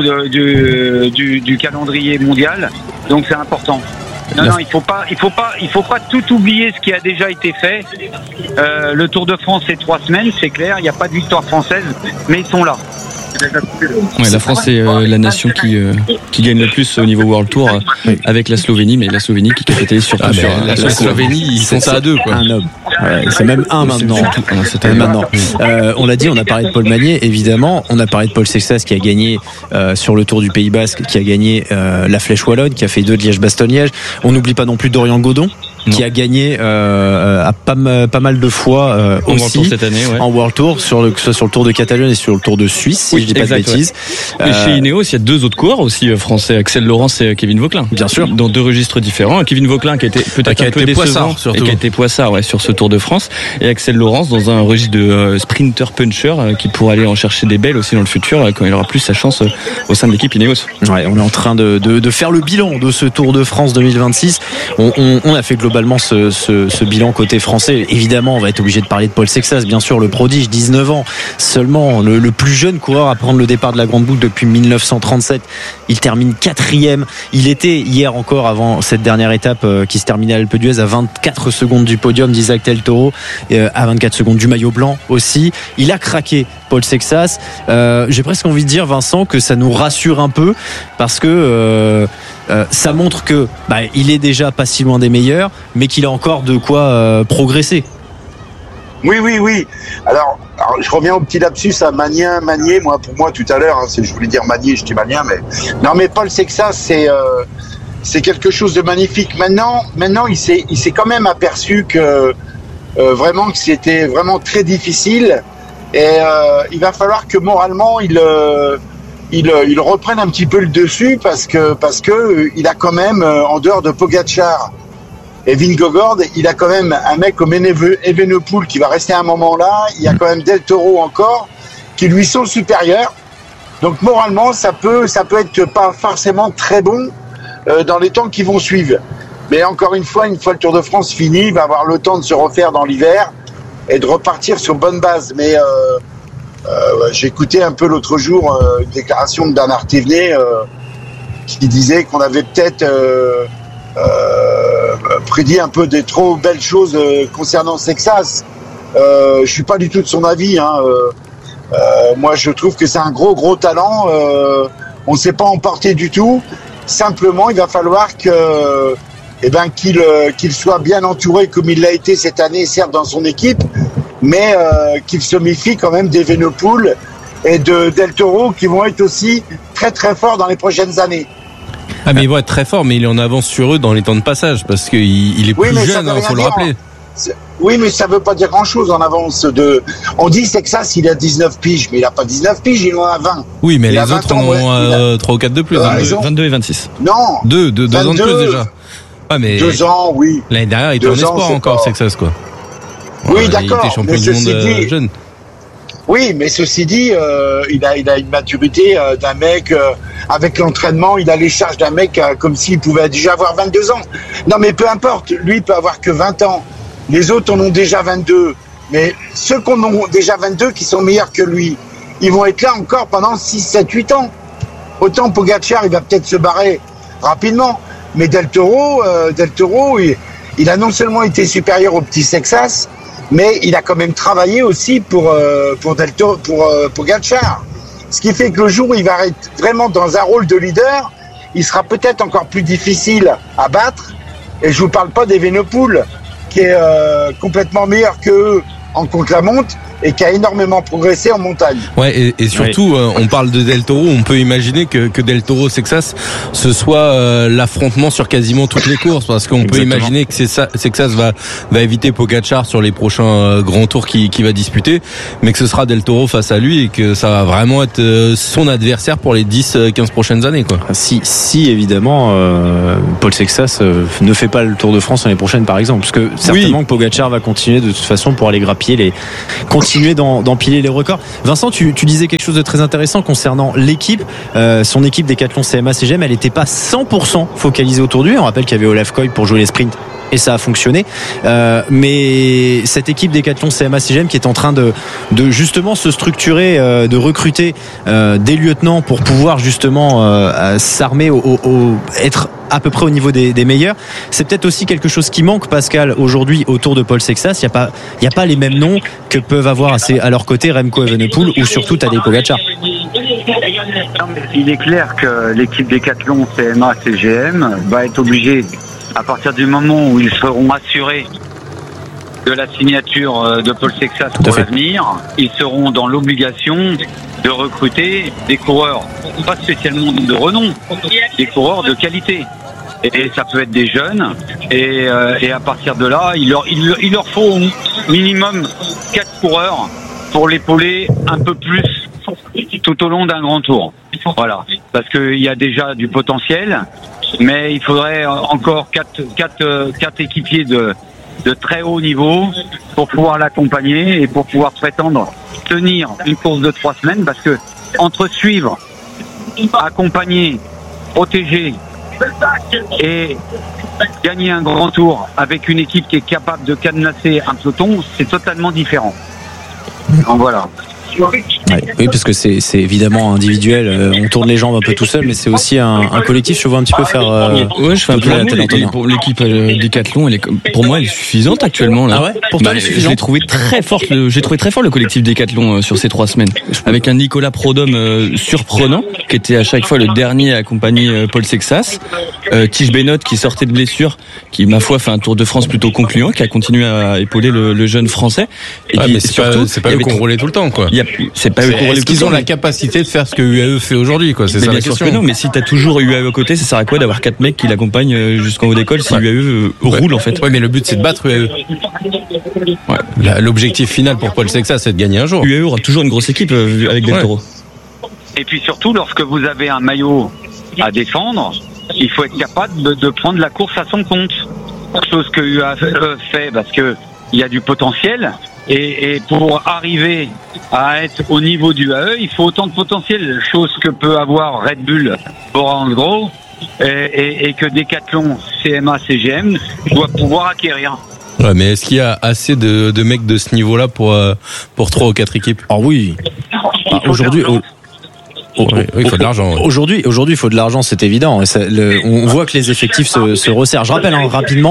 du calendrier mondial. Donc c'est important. Non, il faut pas tout oublier ce qui a déjà été fait. Le Tour de France, c'est 3 semaines, c'est clair. Il n'y a pas de victoire française, mais ils sont là. Ouais, la France est la nation qui gagne le plus au niveau World Tour avec la Slovénie, mais la Slovénie qui capitalise surtout sur la Slovénie, ils font ça à 2 quoi. Un homme. Ouais, c'est même un maintenant. On l'a dit, on a parlé de Paul Magnier, évidemment. On a parlé de Paul Sexas qui a gagné sur le Tour du Pays Basque, qui a gagné la Flèche Wallonne, qui a fait 2 de Liège-Bastogne-Liège. On n'oublie pas non plus Dorian Godon, qui a gagné pas mal de fois aussi cette année, ouais. en World Tour, que ce soit sur le Tour de Catalogne et sur le Tour de Suisse, si je dis pas de bêtises. Ouais. Et chez Ineos, il y a 2 autres coureurs aussi français, Axel Laurence et Kevin Vauquelin. Bien sûr. Dans 2 registres différents. Kevin Vauquelin qui a été peut-être un peu décevant et qui a été poissard sur ce Tour de France, et Axel Laurence dans un registre de sprinter puncher qui pourra aller en chercher des belles aussi dans le futur quand il aura plus sa chance au sein de l'équipe Ineos. Ouais, on est en train de faire le bilan de ce Tour de France 2026. On a fait globalement ce bilan côté français. Évidemment, on va être obligé de parler de Paul Sexas, bien sûr, le prodige, 19 ans seulement, le plus jeune coureur à prendre le départ de la Grande Boucle depuis 1937. Il termine 4e. Il était hier encore, avant cette dernière étape qui se terminait à Alpe d'Huez, à 24 secondes du podium d'Isaac Del Toro, à 24 secondes du maillot blanc aussi. Il a craqué, Paul Sexas. J'ai presque envie de dire, Vincent, que ça nous rassure un peu, parce que ça montre que il est déjà pas si loin des meilleurs, mais qu'il a encore de quoi progresser. Oui. Alors, je reviens au petit lapsus à Magnier, pour moi tout à l'heure, je voulais dire Magnier, je dis Magnier, mais Paul Sexas, c'est quelque chose de magnifique. Maintenant, il s'est quand même aperçu que vraiment que c'était vraiment très difficile, et il va falloir que moralement il reprenne un petit peu le dessus, parce que il a quand même, en dehors de Pogačar et Vingegaard, il a quand même un mec comme Evenepoel qui va rester un moment là. Il y a quand même Del Toro encore qui lui sont supérieurs. Donc moralement, ça peut être pas forcément très bon dans les temps qui vont suivre. Mais encore une fois le Tour de France fini, il va avoir le temps de se refaire dans l'hiver et de repartir sur bonne base. Mais j'ai écouté un peu l'autre jour une déclaration de Bernard Thévenet qui disait qu'on avait peut-être prédit un peu des trop belles choses concernant Sexas. Je suis pas du tout de son avis. Moi, je trouve que c'est un gros talent. On ne s'est pas emporté du tout. Simplement, il va falloir qu'il soit bien entouré comme il l'a été cette année, certes dans son équipe, mais qu'il se méfie quand même d'Evenepoel et de Del Toro, qui vont être aussi très très forts dans les prochaines années. Ah, mais ils vont être très forts, mais il est en avance sur eux dans les temps de passage, parce qu'il est plus jeune, faut le rappeler. Oui, mais ça veut pas dire grand-chose en avance. On dit Sexas, il a 19 piges, mais il a pas 19 piges, il en a 20. Oui, mais les autres en ont 3 ou 4 de plus. 22 et 26. Non. 2 ans de plus déjà. Ah, mais 2 ans, oui. L'année dernière, il était en espoir encore, Sexas, quoi. Oui, d'accord. Il était champion du monde jeune. Oui, mais ceci dit, il a une maturité d'un mec avec l'entraînement. Il a les charges d'un mec comme s'il pouvait déjà avoir 22 ans. Non, mais peu importe. Lui, il peut avoir que 20 ans. Les autres en ont déjà 22. Mais ceux qui en ont déjà 22, qui sont meilleurs que lui, ils vont être là encore pendant 6, 7, 8 ans. Autant Pogačar, il va peut-être se barrer rapidement. Mais Del Toro, il a non seulement été supérieur au petit Sexas, mais il a quand même travaillé aussi pour Pogačar. Ce qui fait que le jour où il va être vraiment dans un rôle de leader, il sera peut-être encore plus difficile à battre. Et je vous parle pas d'Evenepoel, qui est complètement meilleur qu'eux en contre-la-montre, et qui a énormément progressé en montagne. Ouais, et surtout, on parle de Del Toro, on peut imaginer que Del Toro Sexas, ce soit l'affrontement sur quasiment toutes les courses, parce qu'on peut imaginer que Sexas va éviter Pogačar sur les prochains grands tours qu'il va disputer, mais que ce sera Del Toro face à lui et que ça va vraiment être son adversaire pour les 10-15 prochaines années, quoi. Si évidemment Paul Sexas ne fait pas le Tour de France l'année prochaine, par exemple, parce que certainement que Pogačar va continuer de toute façon pour aller grappiller continuer d'empiler les records. Vincent, tu disais quelque chose de très intéressant concernant l'équipe. Son équipe Decathlon CMA CGM, elle n'était pas 100% focalisée autour de lui. On rappelle qu'il y avait Olaf Koy pour jouer les sprints et ça a fonctionné. Mais cette équipe Decathlon CMA CGM qui est en train de justement se structurer, de recruter des lieutenants pour pouvoir justement s'armer, être à peu près au niveau des meilleurs. C'est peut-être aussi quelque chose qui manque, Pascal, aujourd'hui autour de Paul Sexas. Il y a pas les mêmes noms que peuvent avoir à leur côté Remco Evenepoel ou surtout Tadej Pogačar. Il est clair que l'équipe Decathlon CMA CGM va être obligée, à partir du moment où ils seront assurés de la signature de Paul Sexas pour l'avenir, ils seront dans l'obligation de recruter des coureurs, pas spécialement de renom, des coureurs de qualité. Et ça peut être des jeunes, et à partir de là, il leur faut au minimum 4 coureurs pour l'épauler un peu plus tout au long d'un grand tour. Voilà, parce qu'il y a déjà du potentiel, mais il faudrait encore 4 équipiers de très haut niveau pour pouvoir l'accompagner et pour pouvoir prétendre tenir une course de 3 semaines, parce que entre suivre, accompagner, protéger et gagner un grand tour avec une équipe qui est capable de cadenasser un peloton, c'est totalement différent. Donc voilà. Oui, parce que c'est évidemment individuel. On tourne les jambes un peu tout seul, mais c'est aussi un collectif. Je vois un petit peu faire. Ouais, je fais un peu la tête. Pour l'équipe Decathlon, pour moi, elle est suffisante actuellement. Là. Ah ouais. Pour toi, elle est suffisante. Je l'ai trouvé très forte. J'ai trouvé très fort le collectif Decathlon sur ces 3 semaines, avec un Nicolas Prodhomme surprenant, qui était à chaque fois le dernier à accompagner Paul Sexas. Tige Benoît qui sortait de blessure, qui ma foi fait un Tour de France plutôt concluant, qui a continué à épauler le jeune français. Et puis mais surtout, c'est pas eux qu'on roulait tout le temps, quoi. C'est pas eux qu'on roulait tout le temps. Est-ce qu'ils ont la capacité de faire ce que UAE fait aujourd'hui, quoi? C'est ça la question. Non, mais si t'as toujours UAE à côté, ça sert à quoi d'avoir 4 mecs qui l'accompagnent jusqu'en haut d'école si UAE roule en fait? Ouais, mais le but c'est de battre UAE. Ouais. L'objectif final pour Paul Sexas, c'est de gagner un jour. UAE aura toujours une grosse équipe avec Del Toro. Et puis surtout, lorsque vous avez un maillot à défendre, il faut être capable de prendre la course à son compte. Chose que UAE fait parce que il y a du potentiel. Et pour arriver à être au niveau du UAE, il faut autant de potentiel, chose que peut avoir Red Bull, Bora Hansgrohe, et que Decathlon CMA CGM doit pouvoir acquérir. Ouais, mais est-ce qu'il y a assez de mecs de ce niveau-là pour 3 ou 4 équipes? Ah oui. Aujourd'hui. Il faut de l'argent. Ouais. Aujourd'hui, il faut de l'argent, c'est évident. On voit que les effectifs se resserrent. Je rappelle rapidement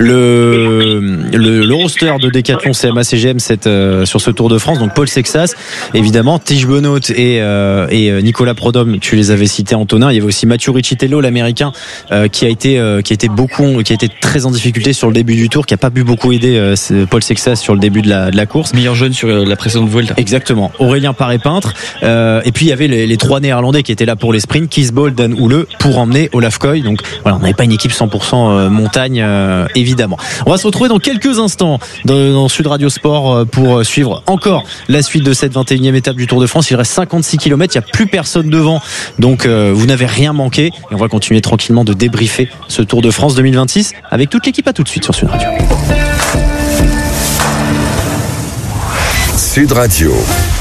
le roster de Decathlon CMA CGM sur ce Tour de France. Donc Paul Sexas, évidemment, Tige Benoît et Nicolas Prodhomme, tu les avais cités, Antonin. Il y avait aussi Mathieu Riccitello, l'américain, qui a été très en difficulté sur le début du Tour, qui a pas pu beaucoup aider Paul Sexas sur le début de la course. Meilleur jeune sur la précédente Vuelta. Exactement. Aurélien Paré-Peintre. Et puis il y avait les 3 Néerlandais qui étaient là pour les sprints, Kees Bol, Dan Houle, pour emmener Olaf Koy. Donc voilà, on n'avait pas une équipe 100% montagne, évidemment. On va se retrouver dans quelques instants dans Sud Radio Sport pour suivre encore la suite de cette 21e étape du Tour de France. Il reste 56 km, il n'y a plus personne devant, donc vous n'avez rien manqué. Et on va continuer tranquillement de débriefer ce Tour de France 2026 avec toute l'équipe. À tout de suite sur Sud Radio. Sud Radio.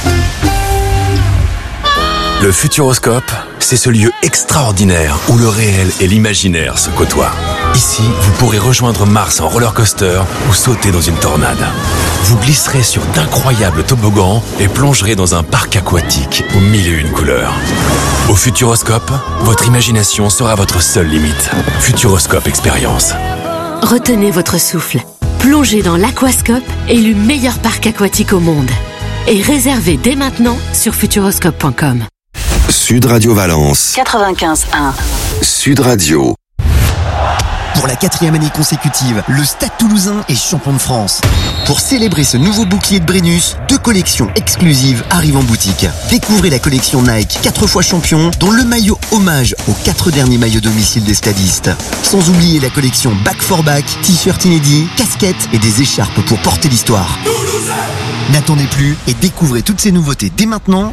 Le Futuroscope, c'est ce lieu extraordinaire où le réel et l'imaginaire se côtoient. Ici, vous pourrez rejoindre Mars en roller coaster ou sauter dans une tornade. Vous glisserez sur d'incroyables toboggans et plongerez dans un parc aquatique aux 1001 couleurs. Au Futuroscope, votre imagination sera votre seule limite. Futuroscope Expérience. Retenez votre souffle. Plongez dans l'Aquascope, élu meilleur parc aquatique au monde. Et réservez dès maintenant sur futuroscope.com. Sud Radio Valence. 95.1. Sud Radio. Pour la 4e année consécutive, le Stade Toulousain est champion de France. Pour célébrer ce nouveau bouclier de Brennus, 2 collections exclusives arrivent en boutique. Découvrez la collection Nike 4 fois champion, dont le maillot hommage aux 4 derniers maillots domicile des stadistes. Sans oublier la collection Back for Back, t-shirt inédits, casquettes et des écharpes pour porter l'histoire. N'attendez plus et découvrez toutes ces nouveautés dès maintenant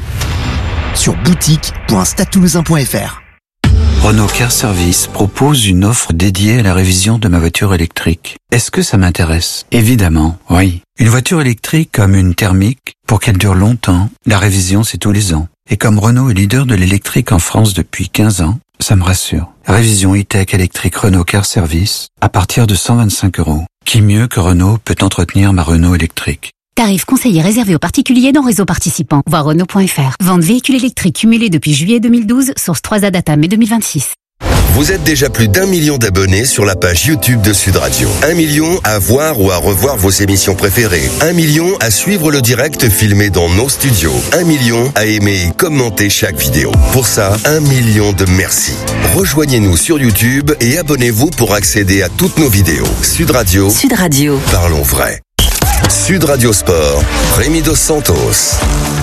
sur boutique.stadetoulousain.fr. Renault Car Service propose une offre dédiée à la révision de ma voiture électrique. Est-ce que ça m'intéresse? Évidemment, oui. Une voiture électrique comme une thermique, pour qu'elle dure longtemps, la révision c'est tous les ans. Et comme Renault est leader de l'électrique en France depuis 15 ans, ça me rassure. Révision e-tech électrique Renault Car Service à partir de 125 €. Qui mieux que Renault peut entretenir ma Renault électrique? Tarif conseillé réservé aux particuliers dans réseau participant. Voir Renault.fr. Vente véhicule électrique cumulé depuis juillet 2012, source 3A Data mai 2026. Vous êtes déjà plus d'1 million d'abonnés sur la page YouTube de Sud Radio. 1 million à voir ou à revoir vos émissions préférées. 1 million à suivre le direct filmé dans nos studios. 1 million à aimer et commenter chaque vidéo. Pour ça, 1 million de merci. Rejoignez-nous sur YouTube et abonnez-vous pour accéder à toutes nos vidéos. Sud Radio. Sud Radio. Parlons vrai. Sud Radio Sport, Rémi Dos Santos.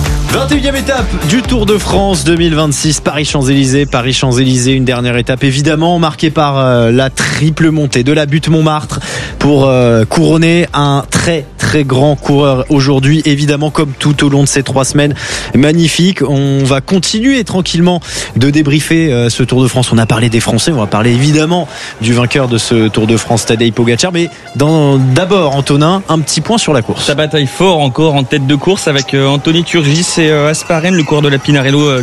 21e étape du Tour de France 2026, Paris-Champs-Élysées, une dernière étape évidemment marquée par la triple montée de la butte Montmartre pour couronner un très très grand coureur aujourd'hui, évidemment comme tout au long de ces 3 semaines magnifiques. On va continuer tranquillement de débriefer ce Tour de France. On a parlé des Français, on va parler évidemment du vainqueur de ce Tour de France, Tadej Pogačar, mais d'abord Antonin, un petit point sur la course. Ça bataille fort encore en tête de course avec Anthony Turgis et Asparen, le coureur de la Pinarello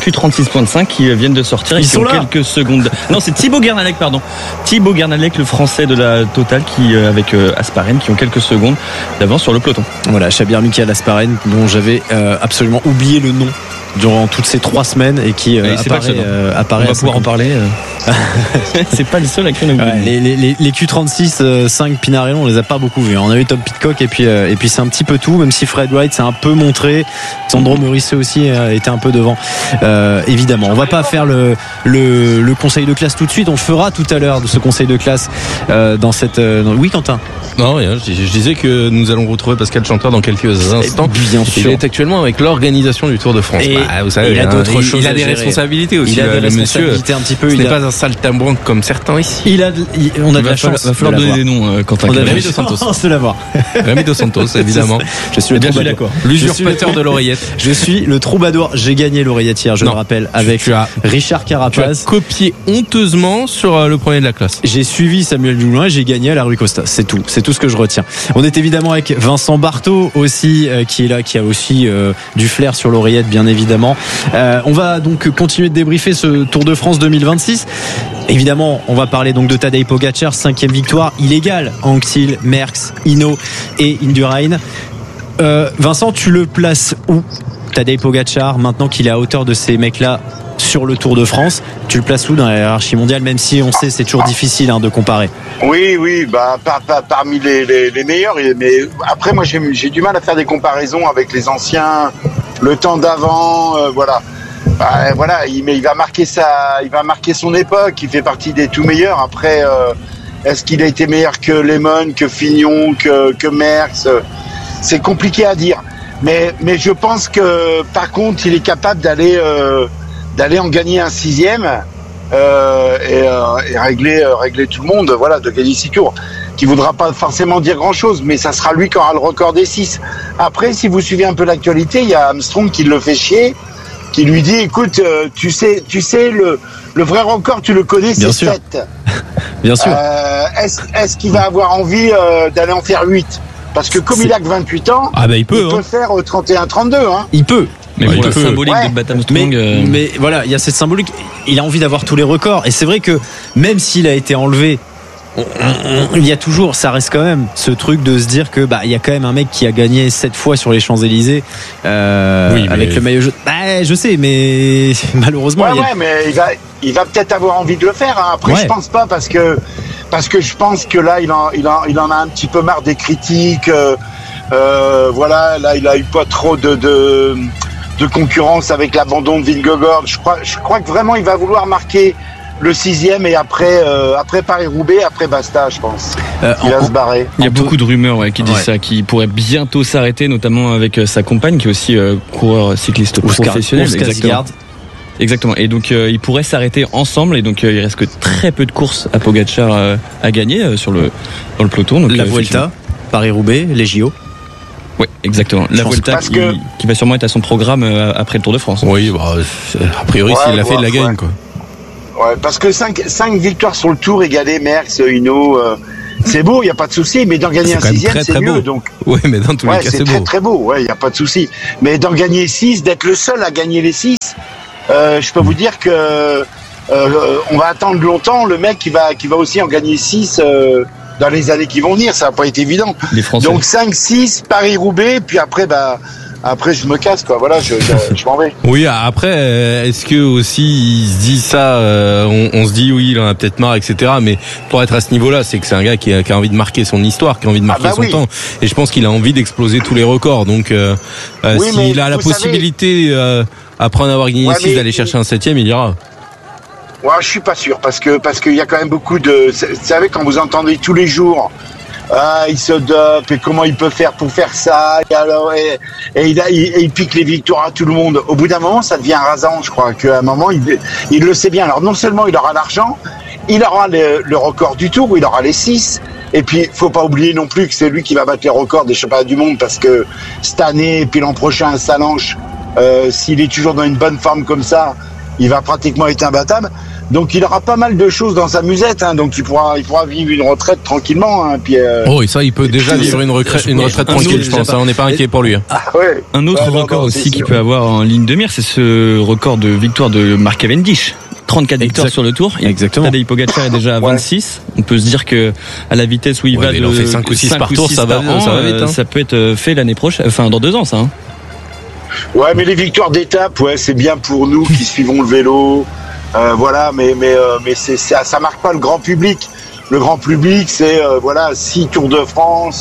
Q36.5 qui viennent de sortir. Ils sont là. Quelques secondes. Non, c'est Thibaut Guernalec, Thibaut Guernalec, le français de la Total, qui avec Asparen, qui ont quelques secondes d'avance sur le peloton. Voilà, Chabir Michael Asparen, dont j'avais absolument oublié le nom durant toutes ces 3 semaines et qui apparaît. On va pouvoir en parler. C'est pas le seul à qui on a oublié. Les Q36 5 Pinarello, on les a pas beaucoup vus. On a eu Tom Pidcock et puis c'est un petit peu tout, même si Fred Wright s'est un peu montré. Sandro Morisset aussi était un peu devant. Évidemment, on va pas faire le conseil de classe tout de suite. On le fera tout à l'heure de ce conseil de classe dans cette. Oui, Quentin. Non, rien. Je disais que nous allons retrouver Pascal Chanteur dans quelques instants. Bien sûr. Il est actuellement avec l'organisation du Tour de France. Vous savez, il a d'autres choses. Il a des responsabilités aussi. Il a des responsabilités un petit peu. Ce n'est pas un saltimbanque comme certains ici. On a de la chance. Va falloir donner des noms, Quentin. Rémi Dos Santos. De l'avoir. Rémi Dos Santos, évidemment. Je suis le troubadour. L'usurpateur de l'oreillette. Je suis le troubadour. J'ai gagné l'oreillette hier, je le rappelle, avec Richard Carapaz. Tu as copié honteusement sur le premier de la classe. J'ai suivi Samuel Joulin et j'ai gagné à la Rue Costa. C'est tout ce que je retiens. On est évidemment avec Vincent Barthaud aussi, qui est là, qui a aussi du flair sur l'oreillette, bien évidemment. On va donc continuer de débriefer ce Tour de France 2026. Évidemment, on va parler donc de Tadej Pogačar, 5e victoire illégale. Anquetil, Merckx, Hinault et Indurain. Vincent, tu le places où, Tadej Pogačar, maintenant qu'il est à hauteur de ces mecs-là sur le Tour de France? Tu le places où dans la hiérarchie mondiale, même si on sait c'est toujours difficile de comparer? Oui, parmi les meilleurs. Mais après, moi, j'ai du mal à faire des comparaisons avec les anciens, le temps d'avant, voilà. Voilà, il va marquer son époque. Il fait partie des tout meilleurs. Après, est-ce qu'il a été meilleur que Lemon, que Fignon, que Merckx? C'est compliqué à dire. Mais je pense que par contre, il est capable d'aller en gagner un 6e et régler tout le monde. Voilà, de gagner 6 tours. Qui voudra pas forcément dire grand-chose, mais ça sera lui qui aura le record des 6. Après, si vous suivez un peu l'actualité, il y a Armstrong qui le fait chier, qui lui dit, écoute, tu sais le vrai record, tu le connais, c'est 7. Bien sûr. Est-ce qu'il va avoir envie d'aller en faire 8? Parce que comme il a que 28 ans, il peut faire 31-32. Hein. Il peut. Mais pour la symbolique de battre Armstrong. Mais voilà, il y a cette symbolique. Il a envie d'avoir tous les records. Et c'est vrai que même s'il a été enlevé, il y a toujours, ça reste quand même ce truc de se dire que il y a quand même un mec qui a gagné 7 fois sur les Champs-Élysées avec le maillot jaune. Je sais, mais malheureusement. Mais il va peut-être avoir envie de le faire. Hein. Après, je pense pas parce que je pense que là, il en a un petit peu marre des critiques. Voilà, là, il a eu pas trop de concurrence avec l'abandon de Vingegaard. Je crois que vraiment, il va vouloir marquer le 6e et après Paris-Roubaix, après basta, je pense. Il va se barrer. Il y a beaucoup de rumeurs qui disent ça, qui pourrait bientôt s'arrêter, notamment avec sa compagne qui est aussi coureur cycliste professionnel. Exactement. Et donc ils pourraient s'arrêter ensemble et donc il reste que très peu de courses à Pogačar à gagner dans le peloton. Donc, la Vuelta, Paris-Roubaix, les JO. Oui, exactement. La Vuelta qui va sûrement être à son programme après le Tour de France. Oui, a priori s'il l'a fait, il la gagne quoi. Ouais, parce que 5 victoires sur le Tour égalées Merckx, Hinault, c'est beau, il y a pas de souci, mais d'en gagner un 6e, c'est mieux. Donc ouais, mais dans tous les cas c'est beau. C'est très beau, ouais, il y a pas de souci. Mais d'en gagner 6, d'être le seul à gagner les 6, je peux vous dire que on va attendre longtemps le mec qui va aussi en gagner 6 dans les années qui vont venir, ça va pas être évident. Donc 5, 6, Paris-Roubaix, puis après après je me casse quoi, voilà, je m'en vais. Oui, après est-ce que aussi il se dit ça, on se dit oui il en a peut-être marre etc, mais pour être à ce niveau là c'est que c'est un gars qui a envie de marquer son histoire, qui a envie de marquer son temps, et je pense qu'il a envie d'exploser tous les records, donc s'il a la possibilité après en avoir gagné 6 d'aller chercher un 7e, il ira. Ouais, je suis pas sûr parce qu'il y a quand même beaucoup de, vous savez, quand vous entendez tous les jours il se dope et comment il peut faire pour faire ça et alors il pique les victoires à tout le monde. Au bout d'un moment, ça devient rasant. Je crois qu'à un moment, il le sait bien. Alors non seulement il aura l'argent, il aura le record du Tour, il aura les 6. Et puis, faut pas oublier non plus que c'est lui qui va battre les records des championnats du monde parce que cette année et puis l'an prochain à Salanches, s'il est toujours dans une bonne forme comme ça, il va pratiquement être imbattable. Donc il aura pas mal de choses dans sa musette, donc il pourra vivre une retraite tranquillement. Puis, et ça il peut déjà vivre une retraite tranquille, je pense. On n'est pas inquiet pour lui. Ouais. Un autre record aussi qu'il peut avoir en ligne de mire, c'est ce record de victoire de Mark Cavendish. 34 victoires sur le Tour. Exactement. Tadej Pogačar est déjà à 26. On peut se dire que à la vitesse où il va, il en fait 5 ou 6 par tour, ça va vite. Ça peut être fait l'année prochaine, enfin dans 2 ans ça. Ouais, mais les victoires d'étape, c'est bien pour nous qui suivons le vélo. Voilà, mais ça marque pas le grand public. Le grand public, c'est 6 Tours de France,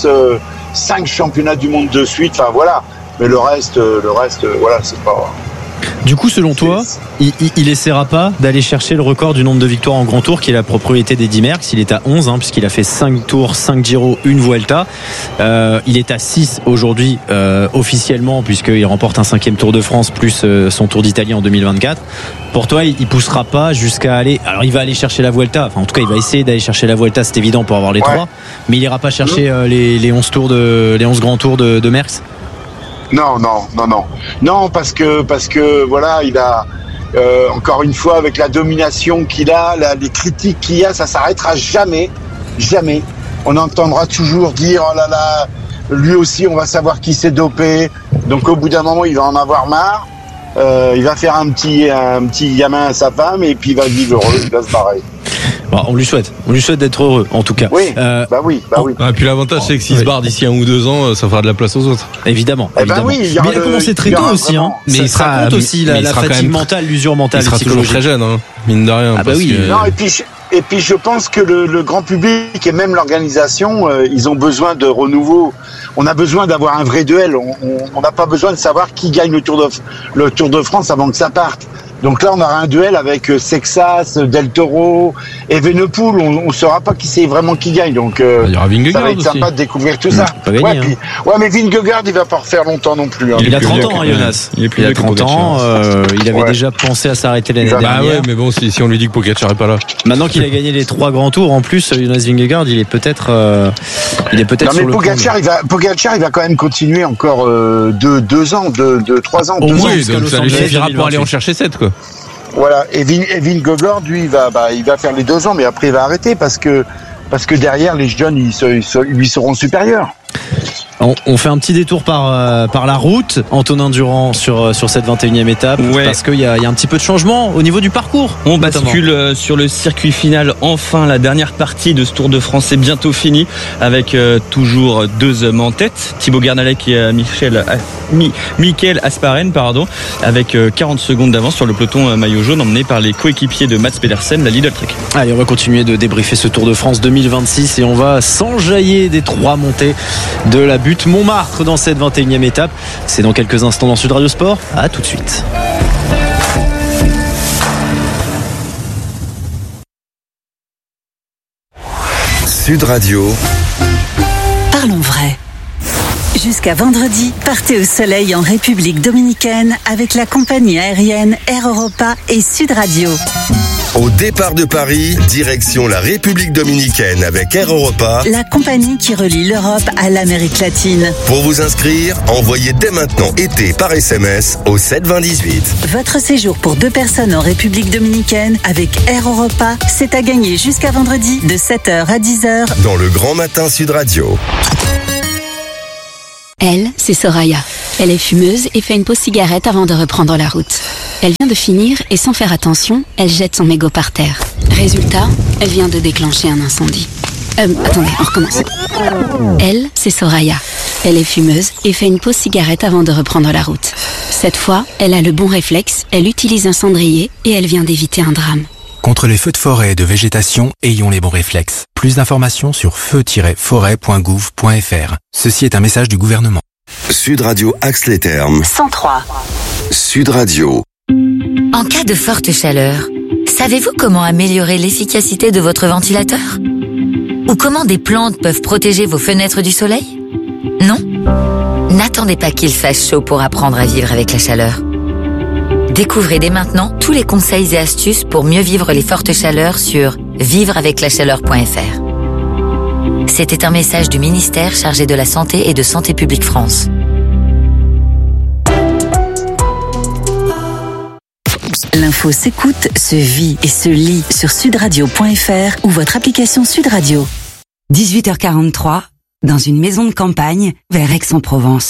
5 championnats du monde de suite. Enfin voilà. Mais le reste, voilà, c'est pas. Du coup, selon toi, il essaiera pas d'aller chercher le record du nombre de victoires en Grand Tour qui est la propriété d'Eddy Merckx. Il est à 11 puisqu'il a fait 5 tours, 5 Giro, 1 Vuelta. Il est à 6 aujourd'hui officiellement puisqu'il remporte un 5e Tour de France plus son Tour d'Italie en 2024. Pour toi, il poussera pas jusqu'à aller. Alors, il va aller chercher la Vuelta. Enfin, en tout cas, il va essayer d'aller chercher la Vuelta, c'est évident pour avoir les 3. Mais il ira pas chercher les 11 grands tours de Merckx. Non, parce que voilà, il a encore une fois avec la domination qu'il a, les critiques qu'il y a, ça s'arrêtera jamais. On entendra toujours dire oh là là, lui aussi on va savoir qui s'est dopé. Donc au bout d'un moment, il va en avoir marre. Il va faire un petit gamin à sa femme et puis il va vivre heureux, il va se barrer. Bon, on lui souhaite d'être heureux en tout cas. Oui, bah oui. Et puis l'avantage c'est que s'il se barre d'ici 1 ou 2 ans, ça fera de la place aux autres. Évidemment. Mais il a commencé très tôt aussi. Mais il sera compte aussi la fatigue mentale, l'usure mentale. Il sera toujours très jeune, mine de rien. Non, et puis je pense que le grand public et même l'organisation, ils ont besoin de renouveau. On a besoin d'avoir un vrai duel. On n'a pas besoin de savoir qui gagne le Tour de France avant que ça parte. Donc là, on aura un duel avec Sexas, Del Toro, Evenepoel. On ne saura pas qui c'est vraiment qui gagne. Donc il y aura ça va être sympa de découvrir tout ça. Mais Vingegaard, il va pas refaire longtemps non plus. Il a 30 ans, Jonas. Il a 30 ans. Il avait déjà pensé à s'arrêter l'année dernière. Ouais, mais bon, si on lui dit que Pogačar est pas là. Maintenant qu'il a gagné les 3 grands tours, en plus, Jonas Vingegaard, il est peut-être sur le Pogačar, il va quand même continuer encore 2 ans, 3 ans. Oui, donc ça lui suffira pour aller en chercher 7, quoi. Voilà, et Vingegaard, lui, il va faire les 2 ans, mais après il va arrêter parce que derrière les jeunes, ils lui seront supérieurs. On fait un petit détour par la route, Antonin Durand, sur cette 21e étape, parce qu'il y a un petit peu de changement au niveau du parcours. On bascule sur le circuit final. Enfin, la dernière partie de ce Tour de France est bientôt finie, avec toujours 2 hommes en tête, Thibaut Guernalec et Michael Asparen, avec 40 secondes d'avance sur le peloton maillot jaune, emmené par les coéquipiers de Mats Pedersen, la Lidl Trek. Allez, on va continuer de débriefer ce Tour de France 2026 et on va s'enjailler des 3 montées de la butte Montmartre dans cette 21e étape. C'est dans quelques instants dans Sud Radio Sport. À tout de suite. Sud Radio. Parlons vrai. Jusqu'à vendredi, partez au soleil en République dominicaine avec la compagnie aérienne Air Europa et Sud Radio. Au départ de Paris, direction la République dominicaine avec Air Europa, la compagnie qui relie l'Europe à l'Amérique latine. Pour vous inscrire, envoyez dès maintenant été par SMS au 72018. Votre séjour pour 2 personnes en République dominicaine avec Air Europa, c'est à gagner jusqu'à vendredi de 7h à 10h dans le Grand Matin Sud Radio. Elle, c'est Soraya. Elle est fumeuse et fait une pause cigarette avant de reprendre la route. Elle vient de finir et sans faire attention, elle jette son mégot par terre. Résultat, elle vient de déclencher un incendie. Attendez, on recommence. Elle, c'est Soraya. Elle est fumeuse et fait une pause cigarette avant de reprendre la route. Cette fois, elle a le bon réflexe, elle utilise un cendrier et elle vient d'éviter un drame. Contre les feux de forêt et de végétation, ayons les bons réflexes. Plus d'informations sur feu-forêt.gouv.fr. Ceci est un message du gouvernement. Sud Radio axe les termes. 103. Sud Radio. En cas de forte chaleur, savez-vous comment améliorer l'efficacité de votre ventilateur ? Ou comment des plantes peuvent protéger vos fenêtres du soleil ? Non ? N'attendez pas qu'il fasse chaud pour apprendre à vivre avec la chaleur. Découvrez dès maintenant tous les conseils et astuces pour mieux vivre les fortes chaleurs sur vivreaveclachaleur.fr. C'était un message du ministère chargé de la Santé et de Santé publique France. L'info s'écoute, se vit et se lit sur sudradio.fr ou votre application Sud Radio. 18h43, dans une maison de campagne vers Aix-en-Provence.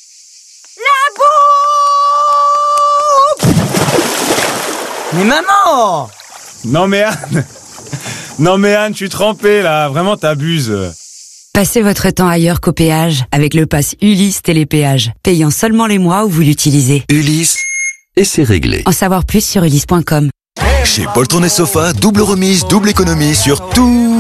Mais maman! Non mais Anne, je suis trempé là, vraiment t'abuses. Passez votre temps ailleurs qu'au péage avec le pass Ulysse Télépéage, payant seulement les mois où vous l'utilisez. Ulysse, et c'est réglé. En savoir plus sur ulysse.com. Chez Poltron et Sofa, double remise, double économie sur tous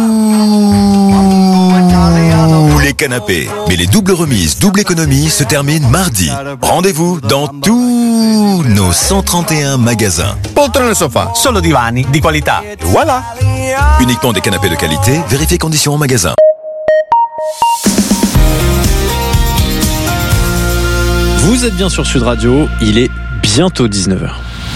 les canapés. Mais les doubles remises, double économie se terminent mardi. Rendez-vous dans tous nos 131 magasins. Poltrone Sofa, solo divani di qualità. Voilà. Uniquement des canapés de qualité, vérifiez conditions en magasin. Vous êtes bien sur Sud Radio, il est bientôt 19h.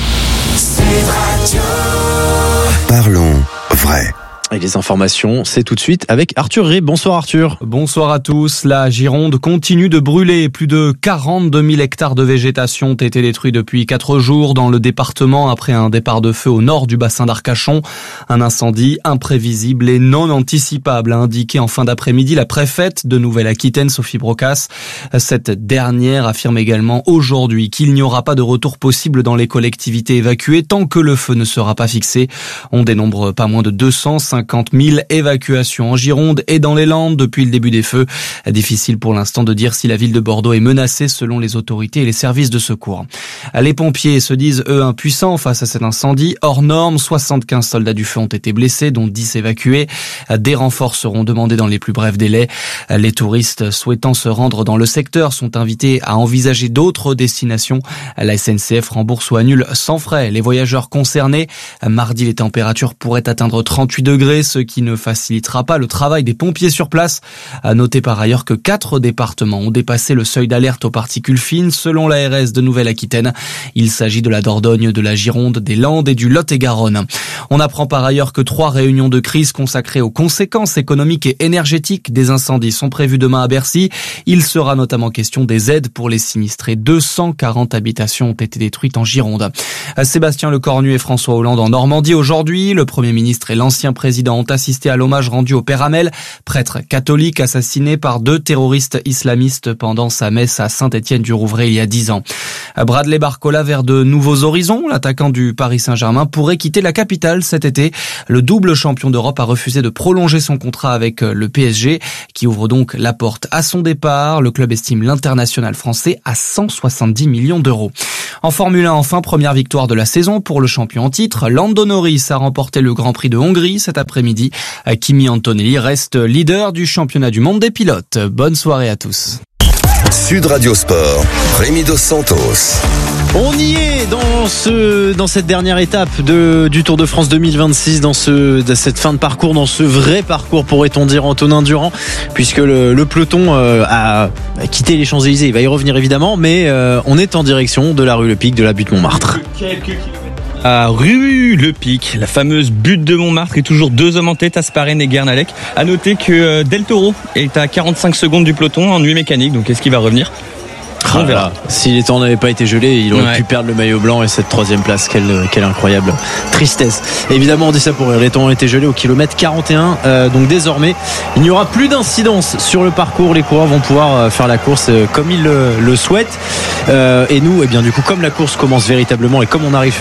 Parlons vrai. Et les informations, c'est tout de suite avec Arthur Rib. Bonsoir Arthur. Bonsoir à tous. La Gironde continue de brûler. Plus de 42 000 hectares de végétation ont été détruits depuis 4 jours dans le département après un départ de feu au nord du bassin d'Arcachon. Un incendie imprévisible et non anticipable, a indiqué en fin d'après-midi la préfète de Nouvelle-Aquitaine, Sophie Brocas. Cette dernière affirme également aujourd'hui qu'il n'y aura pas de retour possible dans les collectivités évacuées tant que le feu ne sera pas fixé. On dénombre pas moins de 250 000 évacuations en Gironde et dans les Landes depuis le début des feux. Difficile pour l'instant de dire si la ville de Bordeaux est menacée selon les autorités et les services de secours. Les pompiers se disent eux impuissants face à cet incendie. Hors norme, 75 soldats du feu ont été blessés, dont 10 évacués. Des renforts seront demandés dans les plus brefs délais. Les touristes souhaitant se rendre dans le secteur sont invités à envisager d'autres destinations. La SNCF rembourse ou annule sans frais les voyageurs concernés. Mardi, les températures pourraient atteindre 38 degrés, ce qui ne facilitera pas le travail des pompiers sur place. À noter par ailleurs que 4 départements ont dépassé le seuil d'alerte aux particules fines selon l'ARS de Nouvelle-Aquitaine. Il s'agit de la Dordogne, de la Gironde, des Landes et du Lot-et-Garonne. On apprend par ailleurs que 3 réunions de crise consacrées aux conséquences économiques et énergétiques des incendies sont prévues demain à Bercy. Il sera notamment question des aides pour les sinistrés. 240 habitations ont été détruites en Gironde. Sébastien Lecornu et François Hollande en Normandie aujourd'hui. Le Premier ministre et l'ancien président ont assisté à l'hommage rendu au Père Hamel, prêtre catholique assassiné par 2 terroristes islamistes pendant sa messe à Saint-Étienne-du-Rouvray il y a 10 ans. Bradley Barcola vers de nouveaux horizons. L'attaquant du Paris Saint-Germain pourrait quitter la capitale cet été. Le double champion d'Europe a refusé de prolonger son contrat avec le PSG, qui ouvre donc la porte à son départ. Le club estime l'international français à 170 millions d'euros. En Formule 1, enfin, première victoire de la saison pour le champion en titre. Lando Norris a remporté le Grand Prix de Hongrie cet après-midi. Kimi Antonelli reste leader du championnat du monde des pilotes. Bonne soirée à tous. Sud Radio Sport, Rémi Dos Santos. On y est dans dans cette dernière étape du Tour de France 2026, dans cette fin de parcours, dans ce vrai parcours, pourrait-on dire, Antonin Durand, puisque le peloton a quitté les Champs-Élysées. Il va y revenir évidemment, mais on est en direction de la rue Le Pic, de la butte Montmartre. À rue Le Pic, la fameuse butte de Montmartre, et toujours 2 hommes en tête, Asparen et Guernalec. À noter que Del Toro est à 45 secondes du peloton en nuit mécanique, donc est-ce qu'il va revenir ? On verra. Si les temps n'avaient pas été gelés, il aurait pu perdre le maillot blanc et cette 3e place. Quelle incroyable tristesse. Évidemment, on dit ça pour rire. Les temps ont été gelés au kilomètre 41. Donc désormais, il n'y aura plus d'incidence sur le parcours. Les coureurs vont pouvoir faire la course comme ils le souhaitent. Et nous, eh bien, du coup, comme la course commence véritablement et comme on arrive